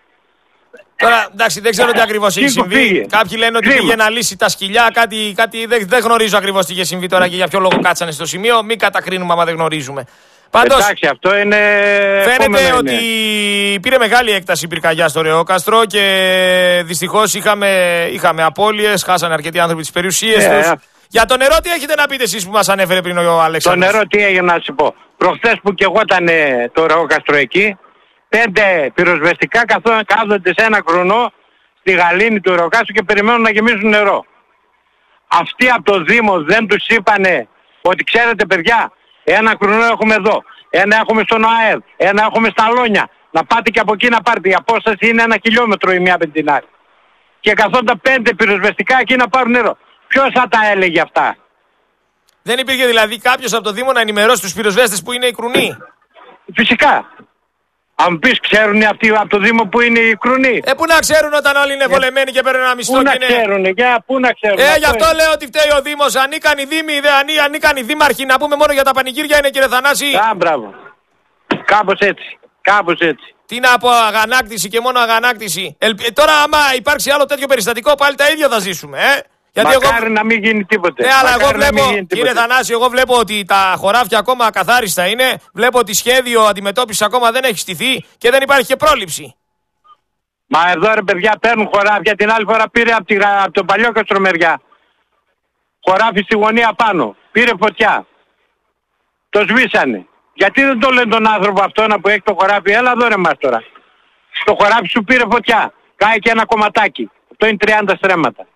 Τώρα εντάξει, δεν ξέρω τι ακριβώς έχει συμβεί. Φύγε. Κάποιοι λένε ότι πήγε να λύσει τα σκυλιά, κάτι, κάτι δεν, δεν γνωρίζω ακριβώς τι είχε συμβεί τώρα και για ποιο λόγο κάτσανε στο σημείο. Μην κατακρίνουμε άμα δεν γνωρίζουμε. Πάντως, εντάξει, αυτό είναι... φαίνεται ότι είναι. Πήρε μεγάλη έκταση η πυρκαγιά στο Ρεόκαστρο και δυστυχώς είχαμε, είχαμε απώλειες, χάσανε αρκετοί άνθρωποι τις περιουσίες yeah. τους. Για το νερό τι έχετε να πείτε εσείς που μας ανέφερε πριν ο Αλέξανδρος? Το νερό τι έγινε να σου πω. Προχθές που και εγώ ήταν το Ρεόκαστρο εκεί, πέντε πυροσβεστικά κάθονται σε ένα χρονό στη γαλήνη του Ρεοκάστρου και περιμένουν να γεμίσουν νερό. Αυτοί από το Δήμο δεν τους είπανε ότι ξέρετε παιδιά, ένα χρονό έχουμε εδώ, ένα έχουμε στον ΑΕΔ, ένα έχουμε στα Λόνια, να πάτε και από εκεί να πάρετε. Η απόσταση είναι ένα χιλιόμετρο η μία από την άλλη. Και καθόντα πέντε πυροσβεστικά εκεί να πάρουν νερό. Ποιος θα τα έλεγε αυτά? Δεν υπήρχε δηλαδή κάποιος από το Δήμο να ενημερώσει τους πυροσβέστες που είναι οι κρουνοί? Φυσικά. Αν πεις ξέρουν αυτοί από το Δήμο που είναι οι κρουνοί. Ε, πού να ξέρουν όταν όλοι είναι βολεμένοι και παίρνουν ένα μισθό? Πού να είναι... ξέρουνε, για πού να ξέρουν. Ε, γι' αυτό είναι. Λέω ότι φταίει ο Δήμος. Ανήκαν οι Δήμοι, δε, ανή, ανήκαν οι Δήμαρχοι. Να πούμε μόνο για τα πανηγύρια είναι, κύριε Θανάση. Α, μπράβο. Κάπως έτσι. Κάπως έτσι. Τι να πω, αγανάκτηση και μόνο αγανάκτηση. Ε, τώρα, άμα υπάρξει άλλο τέτοιο περιστατικό, πάλι τα ίδια θα ζήσουμε, ε. Γιατί μακάρι εγώ... να μην γίνει τίποτε. Ναι, αλλά εγώ βλέπω, κύριε Θανάση, εγώ βλέπω ότι τα χωράφια ακόμα ακαθάριστα είναι. Βλέπω ότι σχέδιο αντιμετώπισης ακόμα δεν έχει στηθεί και δεν υπάρχει και πρόληψη. Μα εδώ ρε παιδιά παίρνουν χωράφια. Την άλλη φορά πήρε από, τη, από τον Παλιόκαστρο μεριά χωράφι στη γωνία πάνω. Πήρε φωτιά. Το σβήσανε. Γιατί δεν το λένε τον άνθρωπο αυτό να που έχει το χωράφι? Έλα εδώ ρε μας τώρα. Το χωράφι σου πήρε φωτιά. Κάει και ένα κομματάκι. Αυτό είναι τριάντα στρέμματα.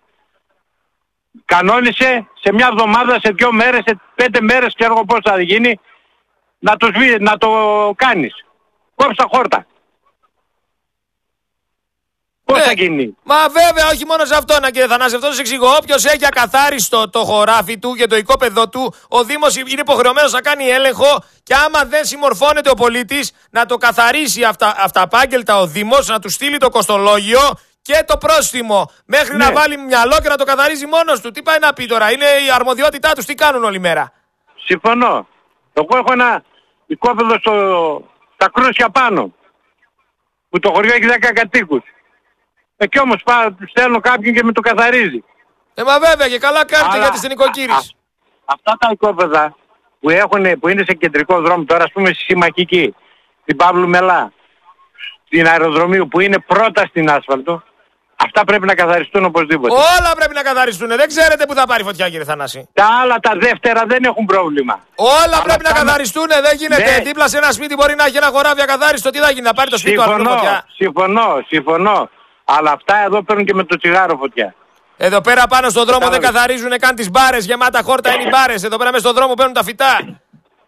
Κανόνισε σε μια εβδομάδα, σε δύο μέρες, σε πέντε μέρες, ξέρω εγώ πώς θα γίνει, να το, σβή, να το κάνεις. Κόψε τα χόρτα. Πώς ναι, θα γίνει. Μα βέβαια, όχι μόνο σε αυτό, να κύριε Θανάση, αυτό σας εξηγώ. Όποιος έχει ακαθάριστο το χωράφι του και το οικόπεδο του, ο Δήμος είναι υποχρεωμένος να κάνει έλεγχο και άμα δεν συμμορφώνεται ο πολίτης, να το καθαρίσει αυτα, αυταπάγγελτα ο Δήμος, να του στείλει το κοστολόγιο και το πρόστιμο. Μέχρι ναι. να βάλει μυαλό και να το καθαρίζει μόνος του. Τι πάει να πει τώρα, είναι η αρμοδιότητά τους, τι κάνουν όλη μέρα. Συμφωνώ. Εγώ έχω ένα οικόπεδο στο, στα Κρούσια πάνω, που το χωριό έχει δέκα κατοίκους. Εκεί όμως πάω, στέλνω κάποιον και με το καθαρίζει. Ε, μα βέβαια και καλά κάνετε γιατί στην οικοκύρηση. Αυτά τα οικόπεδα που, έχουν, που είναι σε κεντρικό δρόμο τώρα, ας πούμε στη Συμμαχική, στην Παύλου Μελά, στην Αεροδρομίου που είναι πρώτα στην άσφαλτο, αυτά πρέπει να καθαριστούν οπωσδήποτε. Όλα πρέπει να καθαριστούν. Δεν ξέρετε που θα πάρει φωτιά, κύριε Θανάση. Τα άλλα τα δεύτερα δεν έχουν πρόβλημα. Όλα Αλλά πρέπει να καθαριστούν. Δεν γίνεται. Ναι. Δίπλα σε ένα σπίτι μπορεί να έχει ένα χωράφι ακαθάριστο. Τι θα γίνει, να πάρει το σπίτι του άλλου φωτιά. Συμφωνώ, συμφωνώ. Αλλά αυτά εδώ παίρνουν και με το τσιγάρο φωτιά. Εδώ πέρα πάνω στον δρόμο δεν καθαρίζουν καν τις μπάρες. Γεμάτα χόρτα είναι οι μπάρες. Εδώ πέρα μέσα στον δρόμο παίρνουν τα φυτά.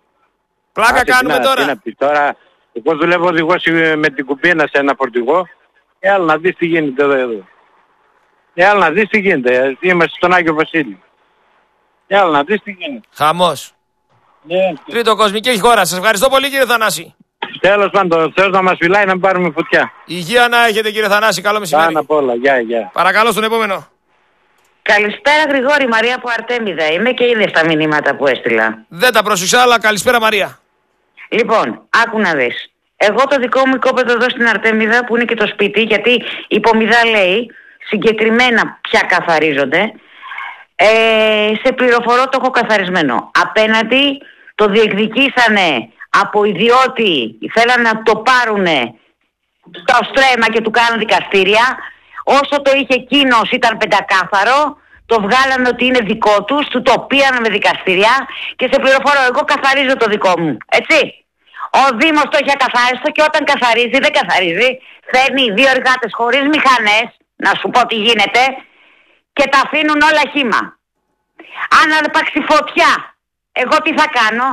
Πλάκα Ά, κάνουμε να, τώρα. Τώρα, εγώ δουλεύω οδηγός με την κουμπίνα σε ένα φορτηγό. Ε, άλλο να δεις τι γίνεται εδώ. εδώ. Ε, άλλο να δεις τι γίνεται. Είμαστε στον Άγιο Βασίλη. Ε, άλλο να δεις τι γίνεται. Χαμός. Yeah. Τρίτο κοσμική χώρα. Σας ευχαριστώ πολύ, κύριε Θανάση. Τέλος πάντων, Θεός να μας φυλάει να μην πάρουμε φωτιά. Υγεία να έχετε, κύριε Θανάση. Καλό μεσημέρι. Πάνω απ' όλα. Γεια, γεια. Παρακαλώ στον επόμενο. Καλησπέρα, Γρηγόρη. Μαρία από Αρτέμιδα. Είμαι και είδε στα μηνύματα που έστειλα. Δεν τα πρόσεξα, αλλά καλησπέρα, Μαρία. Λοιπόν, άκου να δεις. Εγώ το δικό μου οικόπεδο εδώ στην Αρτέμιδα που είναι και το σπίτι, γιατί η Πομιδά λέει συγκεκριμένα ποια καθαρίζονται. Ε, σε πληροφορώ, το έχω καθαρισμένο. Απέναντι το διεκδικήσανε από ιδιώτη, θέλανε να το πάρουνε στο στρέμμα και του κάνουν δικαστήρια. Όσο το είχε εκείνος ήταν πεντακάθαρο, το βγάλανε ότι είναι δικό τους, του το πήραν με δικαστήρια και σε πληροφορώ, εγώ καθαρίζω το δικό μου, έτσι. Ο Δήμος το έχει ακαθάριστο και όταν καθαρίζει, δεν καθαρίζει, φέρνει δύο εργάτες χωρίς μηχανές, να σου πω τι γίνεται, και τα αφήνουν όλα χύμα. Αν αρπάξει φωτιά, εγώ τι θα κάνω?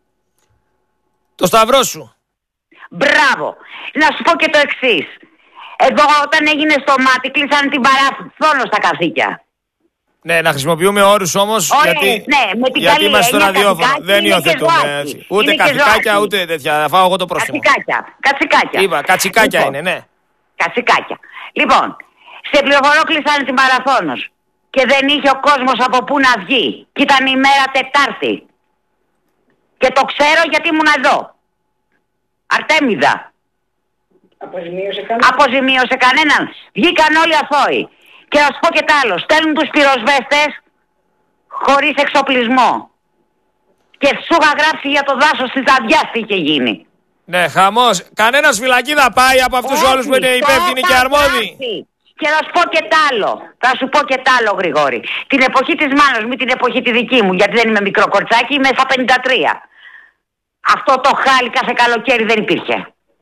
Το σταυρό σου. Μπράβο. Να σου πω και το εξής. Εδώ όταν έγινε στο μάτι, κλείσανε την παράθυρο στα καθήκια. Ναι, να χρησιμοποιούμε όρους όμως, Ωραία, γιατί, ναι, με την γιατί καλή είμαστε στο ραδιόφωνο. Δεν υιοθετούμε έτσι. Ούτε καθηκάκια, ούτε τέτοια. Θα φάω εγώ το πρόσημο. Κατσικάκια. Κατσικάκια. Είπα, κατσικάκια λοιπόν, είναι, ναι. Κατσικάκια. Λοιπόν, σε πληροφορώ κλείσανε την Παραθώνος και δεν είχε ο κόσμος από πού να βγει. Και ήταν η μέρα Τετάρτη. Και το ξέρω γιατί ήμουν εδώ. Αρτέμιδα. Αποζημίωσε κανέναν. Αποζημίωσε κανέναν. Βγήκαν όλοι αθώοι. Και να σου πω και τ' άλλο. Στέλνουν τους πυροσβέστες χωρίς εξοπλισμό. Και σου είχα γράψει για το δάσος της Αδιάς τι είχε γίνει. Ναι, χαμός. Κανένας φυλακή θα πάει από αυτούς όλους που είναι υπεύθυνοι και αρμόδιοι. Και να σου πω και τ' άλλο. Θα σου πω και τ' άλλο, Γρηγόρη. Την εποχή της μάνας μου, την εποχή τη δική μου, γιατί δεν είμαι μικρό κορτσάκι, είμαι στα πενήντα τρία. Αυτό το χάλι κάθε καλοκαίρι δεν υπήρχε.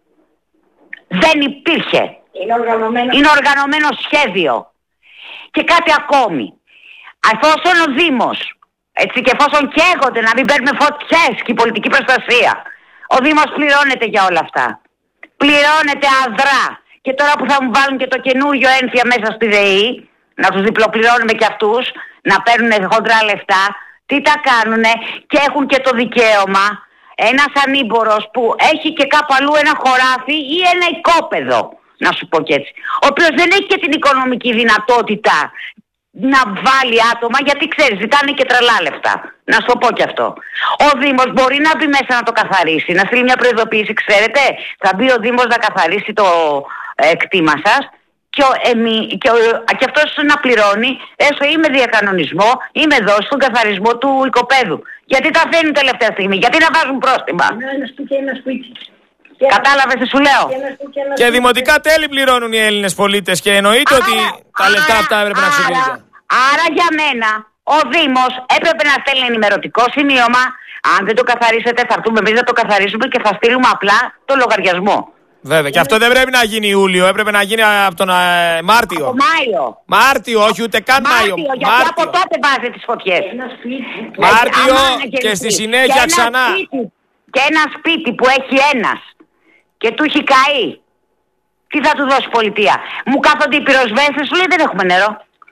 Δεν υπήρχε. Είναι οργανωμένο. Είναι οργανωμένο σχέδιο. Και κάτι ακόμη. Εφόσον ο Δήμος, έτσι, και εφόσον καίγονται να μην παίρνουμε φωτιές και η πολιτική προστασία, ο Δήμος πληρώνεται για όλα αυτά. Πληρώνεται αδρά. Και τώρα που θα μου βάλουν και το καινούριο ένφια μέσα στη ΔΕΗ, να τους διπλοπληρώνουμε και αυτούς, να παίρνουν χοντρά λεφτά, τι τα κάνουνε και έχουν και το δικαίωμα ένας ανήμπορος που έχει και κάπου αλλού ένα χωράφι ή ένα οικόπεδο, να σου πω και έτσι, ο οποίος δεν έχει και την οικονομική δυνατότητα να βάλει άτομα, γιατί ξέρεις, ζητάνε και τρελά λεφτά. Να σου το πω και αυτό. Ο Δήμος μπορεί να μπει μέσα να το καθαρίσει, να στείλει μια προειδοποίηση, ξέρετε, θα μπει ο Δήμος να καθαρίσει το ε, κτήμα σας και, ο, εμεί, και, ο, και αυτός να πληρώνει, έστω ή με διακανονισμό ή με δόση στον καθαρισμό του οικοπαίδου. Γιατί τα αφήνουν τελευταία στιγμή, γιατί να βάζουν πρόστιμα. Ένα σπίτι, ένα σπίτι. Κατάλαβες τι σου λέω. Και δημοτικά τέλη πληρώνουν οι Έλληνες πολίτες και εννοείται άρα, ότι τα λεφτά αυτά έπρεπε να ξεκινήσουν. Άρα για μένα ο Δήμος έπρεπε να στέλνει ενημερωτικό σημείωμα. Αν δεν το καθαρίσετε θα έρθουμε εμείς να το καθαρίσουμε και θα στείλουμε απλά το λογαριασμό. Βέβαια, και αυτό δεν πρέπει να γίνει Ιούλιο, έπρεπε να γίνει από τον ε, Μάρτιο. Από Μάιο. Μάρτιο, όχι ούτε καν Μάιο. Μάρτιο, γιατί Μάρτιο. Από τότε βάζει τις φωτιές. Μάρτιο και, και στη συνέχεια και ξανά. Σπίτι, και ένα σπίτι που έχει ένας και του έχει καεί Τι θα του δώσει η πολιτεία? Μου κάθονται οι πυροσβέστες, σου λέει δεν έχουμε νερό.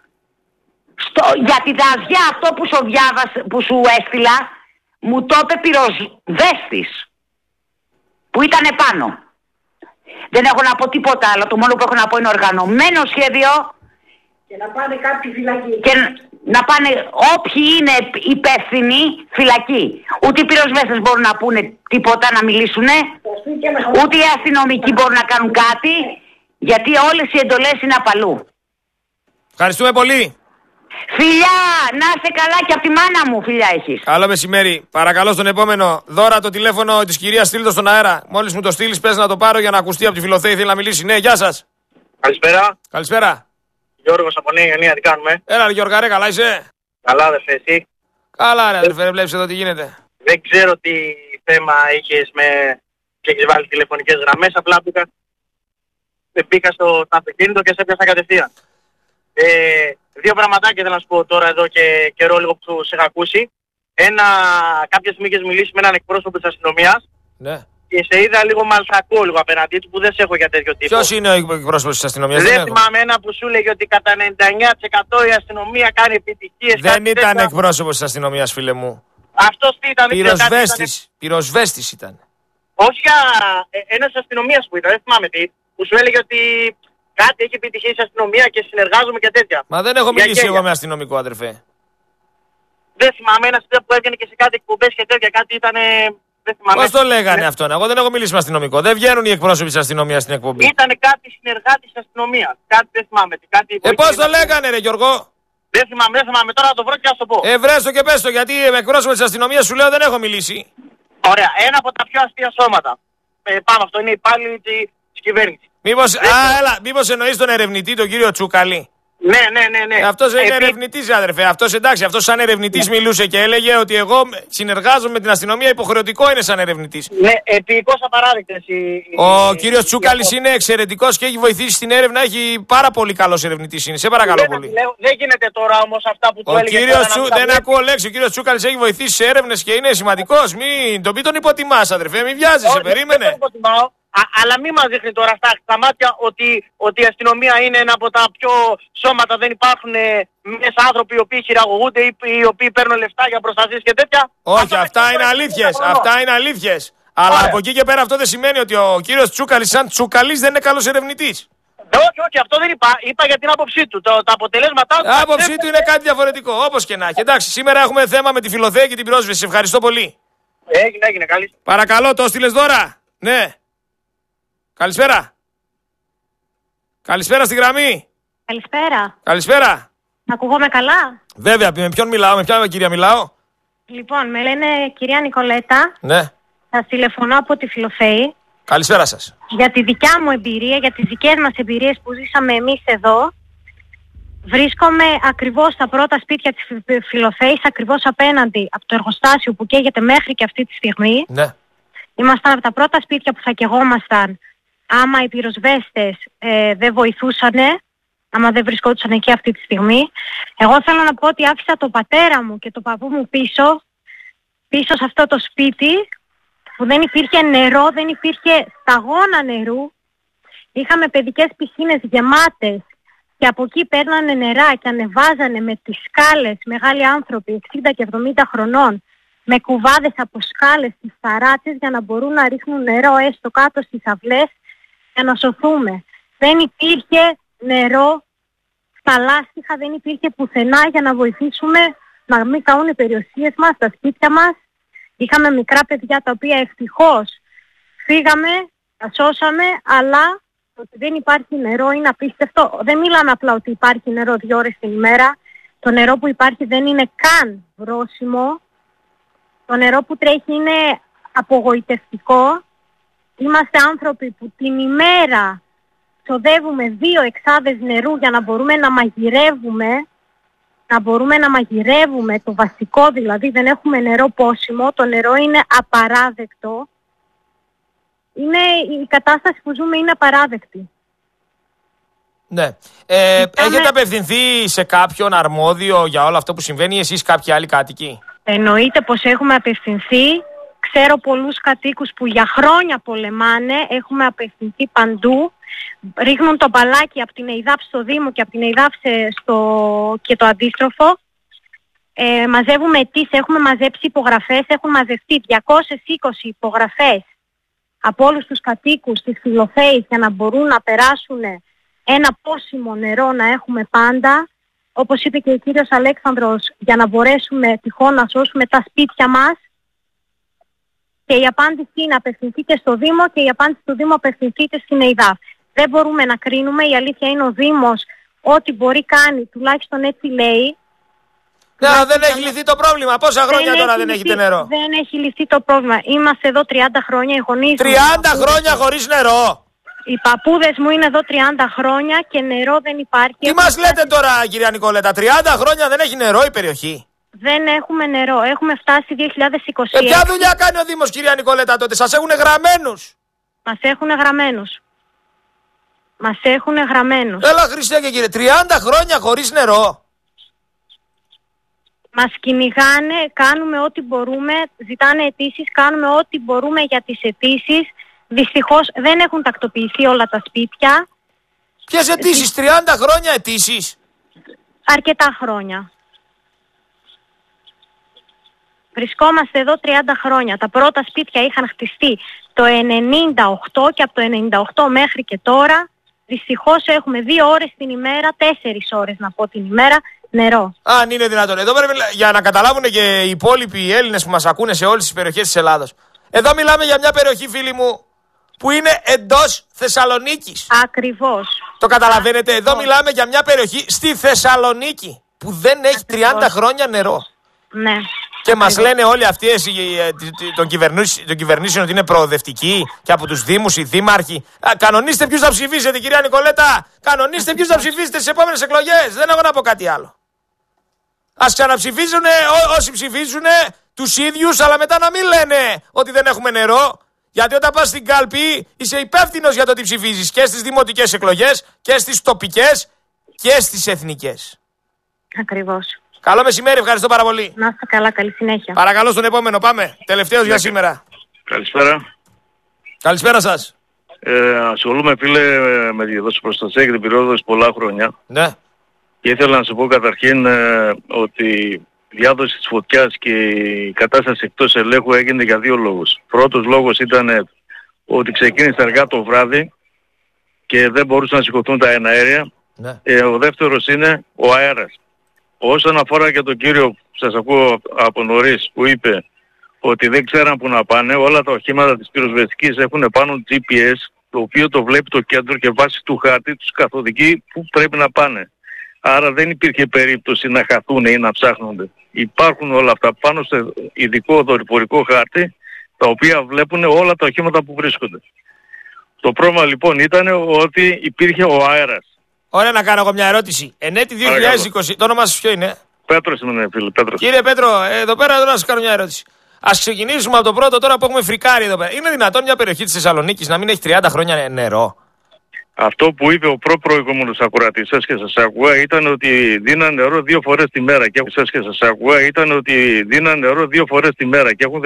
Στο, για την ταζιά αυτό που σου, διάβασα, που σου έστειλα, μου το είπε πυροσβέστης που ήταν επάνω. Δεν έχω να πω τίποτα άλλο. Το μόνο που έχω να πω είναι οργανωμένο σχέδιο. Και να πάνε κάποιοι φυλακοί. Και να πάνε όποιοι είναι υπεύθυνοι φυλακοί. Ούτε οι πυροσβέστες μπορούν να πούνε τίποτα, να μιλήσουν. Ούτε οι αστυνομικοί μπορούν να κάνουν κάτι. Γιατί όλες οι εντολές είναι απαλού. Ευχαριστούμε πολύ. Φιλιά, να είσαι καλά και από τη μάνα μου, φιλιά έχεις. Καλό μεσημέρι. Παρακαλώ στον επόμενο. Δώρα το τηλέφωνο της κυρίας, στείλ' το στον αέρα. Μόλις μου το στείλεις, πες να το πάρω για να ακουστεί από τη Φιλοθέη. Θέλει να μιλήσει. Ναι, γεια σας. Καλησπέρα. Καλησπέρα. Γιώργος από Νέα Ιωνία, τι κάνουμε? Έλα, Γιώργα, ρε, καλά είσαι? Καλά, αδερφέ, εσύ? Καλά, ρε, αδερφέ, βλέπεις εδώ τι γίνεται. Δεν ξέρω τι θέμα είχες με... και έχεις βάλει τηλεφωνικές γραμμές. Απλά μπήκα, μπήκα στο αυτοκίνητο και σε έπιασα κατευθείαν. Ε, δύο πραγματάκια θέλω να σου πω τώρα εδώ και καιρό λίγο που σε είχα ακούσει. Ένα, κάποια στιγμή είχες μιλήσει με έναν εκπρόσωπο της αστυνομίας. Ναι. Και σε είδα λίγο μαλθακό λίγο απέναντί του που δεν σε έχω για τέτοιο τύπο. Ποιος είναι ο εκπρόσωπος της αστυνομίας? Δεν, δεν θυμάμαι ένα που σου λέγει ότι κατά ενενήντα εννέα τοις εκατό η αστυνομία κάνει επιτυχίες. Δεν ήταν τέτοια... εκπρόσωπος της αστυνομίας, φίλε μου. Αυτός τι ήταν? Πυροσβέστης. Ήταν... Πυροσβέστης ήταν. Όχι για ε, ένας αστυνομίας που ήταν, δεν θυμάμαι τι. Που σου έλεγε ότι κάτι έχει επιτυχίες η αστυνομία και συνεργάζομαι και τέτοια. Μα δεν έχω μιλήσει για εγώ με αστυνομικό, αδερφέ. Δεν θυμάμαι ένας που έβγαινε και σε κάτι εκπομπές και τέτοια. Κάτι ήταν. Πώς το λέγανε ναι. αυτόν? Εγώ δεν έχω μιλήσει με αστυνομικό. Δεν βγαίνουν οι εκπρόσωποι της αστυνομίας στην εκπομπή. Ήτανε κάτι συνεργάτη της αστυνομίας. Κάτι δεν θυμάμαι. Κάτι ε, πώς το λέγανε, ρε Γιώργο? Δεν θυμάμαι, δεν θυμάμαι. Τώρα να το βρω και να το πω. Ε, βρες το και πες το, γιατί με εκπρόσωπο της αστυνομίας σου λέω δεν έχω μιλήσει. Ωραία. Ένα από τα πιο αστεία σώματα. Ε, πάμε, αυτό είναι υπάλληλοι της κυβέρνησης. Μήπως, α, έλα, μήπως εννοείς τον ερευνητή, τον κύριο Τσούκαλη? Ναι, ναι, ναι, ναι. Αυτός είναι Επί... ερευνητής, αδερφέ. Αυτός εντάξει, αυτός σαν ερευνητής ναι. μιλούσε και έλεγε ότι εγώ συνεργάζομαι με την αστυνομία. Υποχρεωτικό είναι σαν ερευνητής. Ναι, επίκως απαράδεκτες οι. Ο οι... κύριος Τσούκαλης είναι εξαιρετικός και έχει βοηθήσει στην έρευνα. Έχει πάρα πολύ καλός ερευνητής είναι. Σε παρακαλώ δεν, πολύ. Λέω, δεν γίνεται τώρα όμως αυτά που του ο έλεγε. Κύριος Τσου... Δεν ακούω λέξη. Ο κύριος Τσούκαλης έχει βοηθήσει σε έρευνες και είναι σημαντικός. Μην τον πει τον υποτιμάς, αδερφέ. Μην βιάζεσαι, περίμενε. Α, αλλά μην μας δείχνει τώρα στα, στα μάτια ότι, ότι η αστυνομία είναι ένα από τα πιο σώματα. Δεν υπάρχουν ε, μέσα άνθρωποι οι οποίοι χειραγωγούνται ή οι οποίοι παίρνουν λεφτά για προστασίες και τέτοια. Όχι, αυτά, αυτά είναι αλήθειες. Αυτά είναι αλήθειες. Αλλά Άρα. από εκεί και πέρα αυτό δεν σημαίνει ότι ο κύριος Τσούκαλης σαν Τσούκαλης δεν είναι καλός ερευνητής. Όχι, όχι, αυτό δεν είπα. Είπα για την άποψή του. Το, τα αποτελέσματά του. Η άποψή του είναι κάτι διαφορετικό. Όπως και να έχει. Εντάξει, σήμερα έχουμε θέμα με τη Φιλοθέη και την πυρόσβεση. Ευχαριστώ πολύ. Έγινε, έγινε, καλή. Παρακαλώ, το στείλες δώρα. Ναι. Καλησπέρα. Καλησπέρα στη γραμμή. Καλησπέρα. Καλησπέρα. Ακούγομαι καλά? Βέβαια, με ποιον μιλάω, με ποια κυρία μιλάω? Λοιπόν, με λένε κυρία Νικολέτα. Ναι. Σας τηλεφωνώ από τη Φιλοθέη. Καλησπέρα σας. Για τη δικιά μου εμπειρία, για τις δικές μας εμπειρίες που ζήσαμε εμείς εδώ. Βρίσκομαι ακριβώς στα πρώτα σπίτια της Φιλοθέης, ακριβώς απέναντι από το εργοστάσιο που καίγεται μέχρι και αυτή τη στιγμή. Ναι. Ήμασταν από τα πρώτα σπίτια που θα καιγόμασταν άμα οι πυροσβέστες ε, δεν βοηθούσανε, άμα δεν βρισκόντουσαν εκεί αυτή τη στιγμή. Εγώ θέλω να πω ότι άφησα τον πατέρα μου και τον παππού μου πίσω, πίσω σε αυτό το σπίτι που δεν υπήρχε νερό, δεν υπήρχε σταγόνα νερού. Είχαμε παιδικές πισίνες γεμάτες και από εκεί παίρνανε νερά και ανεβάζανε με τις σκάλες μεγάλοι άνθρωποι εξήντα και εβδομήντα χρονών με κουβάδες από σκάλες στις ταράτσες για να μπορούν να ρίχνουν νερό έστω κάτω στις αυλές για να σωθούμε. Δεν υπήρχε νερό στα λάστιχα, δεν υπήρχε πουθενά για να βοηθήσουμε να μην καούν οι περιουσίες μας, τα σπίτια μας. Είχαμε μικρά παιδιά τα οποία ευτυχώς φύγαμε, τα σώσαμε, αλλά ότι δεν υπάρχει νερό είναι απίστευτο. Δεν μιλάμε απλά ότι υπάρχει νερό δύο ώρες την ημέρα. Το νερό που υπάρχει δεν είναι καν βρώσιμο. Το νερό που τρέχει είναι απογοητευτικό. Είμαστε άνθρωποι που την ημέρα ξοδεύουμε δύο εξάδες νερού για να μπορούμε να μαγειρεύουμε. Να μπορούμε να μαγειρεύουμε το βασικό, δηλαδή δεν έχουμε νερό πόσιμο. Το νερό είναι απαράδεκτο. Είναι, η κατάσταση που ζούμε είναι απαράδεκτη. Ναι. Ε, Έχετε απευθυνθεί σε κάποιον αρμόδιο για όλο αυτό που συμβαίνει, εσείς κάποιοι άλλοι κάτοικοι? Εννοείται πως έχουμε απευθυνθεί. Ξέρω πολλούς κατοίκους που για χρόνια πολεμάνε. Έχουμε απευθυνθεί παντού. ρίχνουν το μπαλάκι από την ΕΙΔΑΠ στο Δήμο και από την ΕΙΔΑΠ στο... και το αντίστροφο. Ε, μαζεύουμε αιτήσεις, έχουμε μαζέψει υπογραφές, έχουν μαζευτεί διακόσιες είκοσι υπογραφές από όλους τους κατοίκους της Φιλοθέης για να μπορούν να περάσουν ένα πόσιμο νερό να έχουμε πάντα. Όπως είπε και ο κύριος Αλέξανδρος, για να μπορέσουμε τυχόν να σώσουμε τα σπίτια μας. Και η απάντηση είναι απευθυνθείτε στο Δήμο και η απάντηση του Δήμου απευθυνθείτε στην ΕΙΔΑΠ. Δεν μπορούμε να κρίνουμε, η αλήθεια είναι ο Δήμος ό,τι μπορεί κάνει, τουλάχιστον έτσι λέει. Ναι, αλλά δεν έχει λυθεί το πρόβλημα. Πόσα χρόνια δεν τώρα έχει δεν λυθεί, έχετε νερό? Δεν έχει λυθεί το πρόβλημα. Είμαστε εδώ τριάντα χρόνια, οι γονείς τριάντα χρόνια χωρίς νερό! Οι παππούδες μου είναι εδώ τριάντα χρόνια και νερό δεν υπάρχει. Τι μας λέτε τώρα, κυρία Νικολέτα, τριάντα χρόνια δεν έχει νερό η περιοχή? Δεν έχουμε νερό. Έχουμε φτάσει δύο χιλιάδες είκοσι έξι. Ε, ποια δουλειά κάνει ο Δήμος, κυρία Νικολέτα, τότε? Σας έχουν γραμμένους. Μας έχουν γραμμένους. Μας έχουν γραμμένους. Έλα Χριστέ και κύριε, τριάντα χρόνια χωρίς νερό. Μας κυνηγάνε, κάνουμε ό,τι μπορούμε, ζητάνε αιτήσεις, κάνουμε ό,τι μπορούμε για τις αιτήσεις. Δυστυχώς δεν έχουν τακτοποιηθεί όλα τα σπίτια. Ποιες αιτήσεις, τριάντα χρόνια αιτήσεις? Αρκετά χρόνια. Βρισκόμαστε εδώ τριάντα χρόνια. Τα πρώτα σπίτια είχαν χτιστεί το ενενήντα οκτώ και από το ενενήντα οκτώ μέχρι και τώρα δυστυχώς έχουμε δύο ώρες την ημέρα, τέσσερις ώρες να πω την ημέρα, νερό. Αν είναι δυνατόν. Εδώ πρέπει, για να καταλάβουν και οι υπόλοιποι Έλληνες που μας ακούνε σε όλες τις περιοχές της Ελλάδος. Εδώ μιλάμε για μια περιοχή, φίλοι μου, που είναι εντός Θεσσαλονίκης. Ακριβώς. Το καταλαβαίνετε? Ακριβώς. Εδώ μιλάμε για μια περιοχή στη Θεσσαλονίκη που δεν έχει Ακριβώς. τριάντα χρόνια νερό. Ναι. Και μας λένε όλοι αυτοί των κυβερνήσεων, κυβερνήσεων ότι είναι προοδευτικοί και από τους δήμους, οι δήμαρχοι. Α, κανονίστε ποιους θα ψηφίσετε, κυρία Νικολέτα. Κανονίστε ποιους θα ψηφίσετε στις επόμενες εκλογές. Δεν έχω να πω κάτι άλλο. Ας ξαναψηφίζουν ό, όσοι ψηφίζουν τους ίδιους, αλλά μετά να μην λένε ότι δεν έχουμε νερό. Γιατί όταν πας στην κάλπη είσαι υπεύθυνος για το τι ψηφίζεις και στις δημοτικές εκλογές και στις τοπικές και στις εθνικές. Ακριβώς. Καλό μεσημέρι, ευχαριστώ πάρα πολύ. Να είστε καλά, καλή συνέχεια. Παρακαλώ στον επόμενο, πάμε. Τελευταίος ναι, για σήμερα. Καλησπέρα. Καλησπέρα σας. Ε, ασχολούμαι, φίλε, με τη δοσοπροστασία και την πυρόδοση πολλά χρόνια. Ναι. Και ήθελα να σου πω καταρχήν ε, ότι η διάδοση της φωτιάς και η κατάσταση εκτός ελέγχου έγινε για δύο λόγους. Πρώτος λόγος ήταν ότι ξεκίνησε αργά το βράδυ και δεν μπορούσαν να σηκωθούν τα εναέρια. Ναι. Ε, ο δεύτερος είναι ο αέρας. Όσον αφορά και τον κύριο που σας ακούω από νωρίς που είπε ότι δεν ξέραν που να πάνε, όλα τα οχήματα της πυροσβεστικής έχουν πάνω τζι πι ες, το οποίο το βλέπει το κέντρο και βάσει του χάρτη τους καθοδηγεί που πρέπει να πάνε. Άρα δεν υπήρχε περίπτωση να χαθούν ή να ψάχνονται. Υπάρχουν όλα αυτά πάνω στο ειδικό δορυφορικό χάρτη, τα οποία βλέπουν όλα τα οχήματα που βρίσκονται. Το πρόβλημα λοιπόν ήταν ότι υπήρχε ο αέρας. Ωραία, να κάνω εγώ μια ερώτηση. Εν έτη δύο χιλιάδες είκοσι, το όνομα σας ποιο είναι? Πέτρος είμαι, φίλε, Πέτρος. Κύριε Πέτρο, εδώ πέρα εδώ να σας κάνω μια ερώτηση. Ας ξεκινήσουμε από το πρώτο τώρα που έχουμε φρικάρει εδώ πέρα. Είναι δυνατόν μια περιοχή της Θεσσαλονίκης να μην έχει τριάντα χρόνια νερό? Αυτό που είπε ο προ-προηγούμενος ακροατής σας και σας ακούω ήταν ότι δίναν νερό δύο φορές τη μέρα και σας και σας ακούω ήταν ότι δίναν νερό δύο φορές τη μέρα και έχουν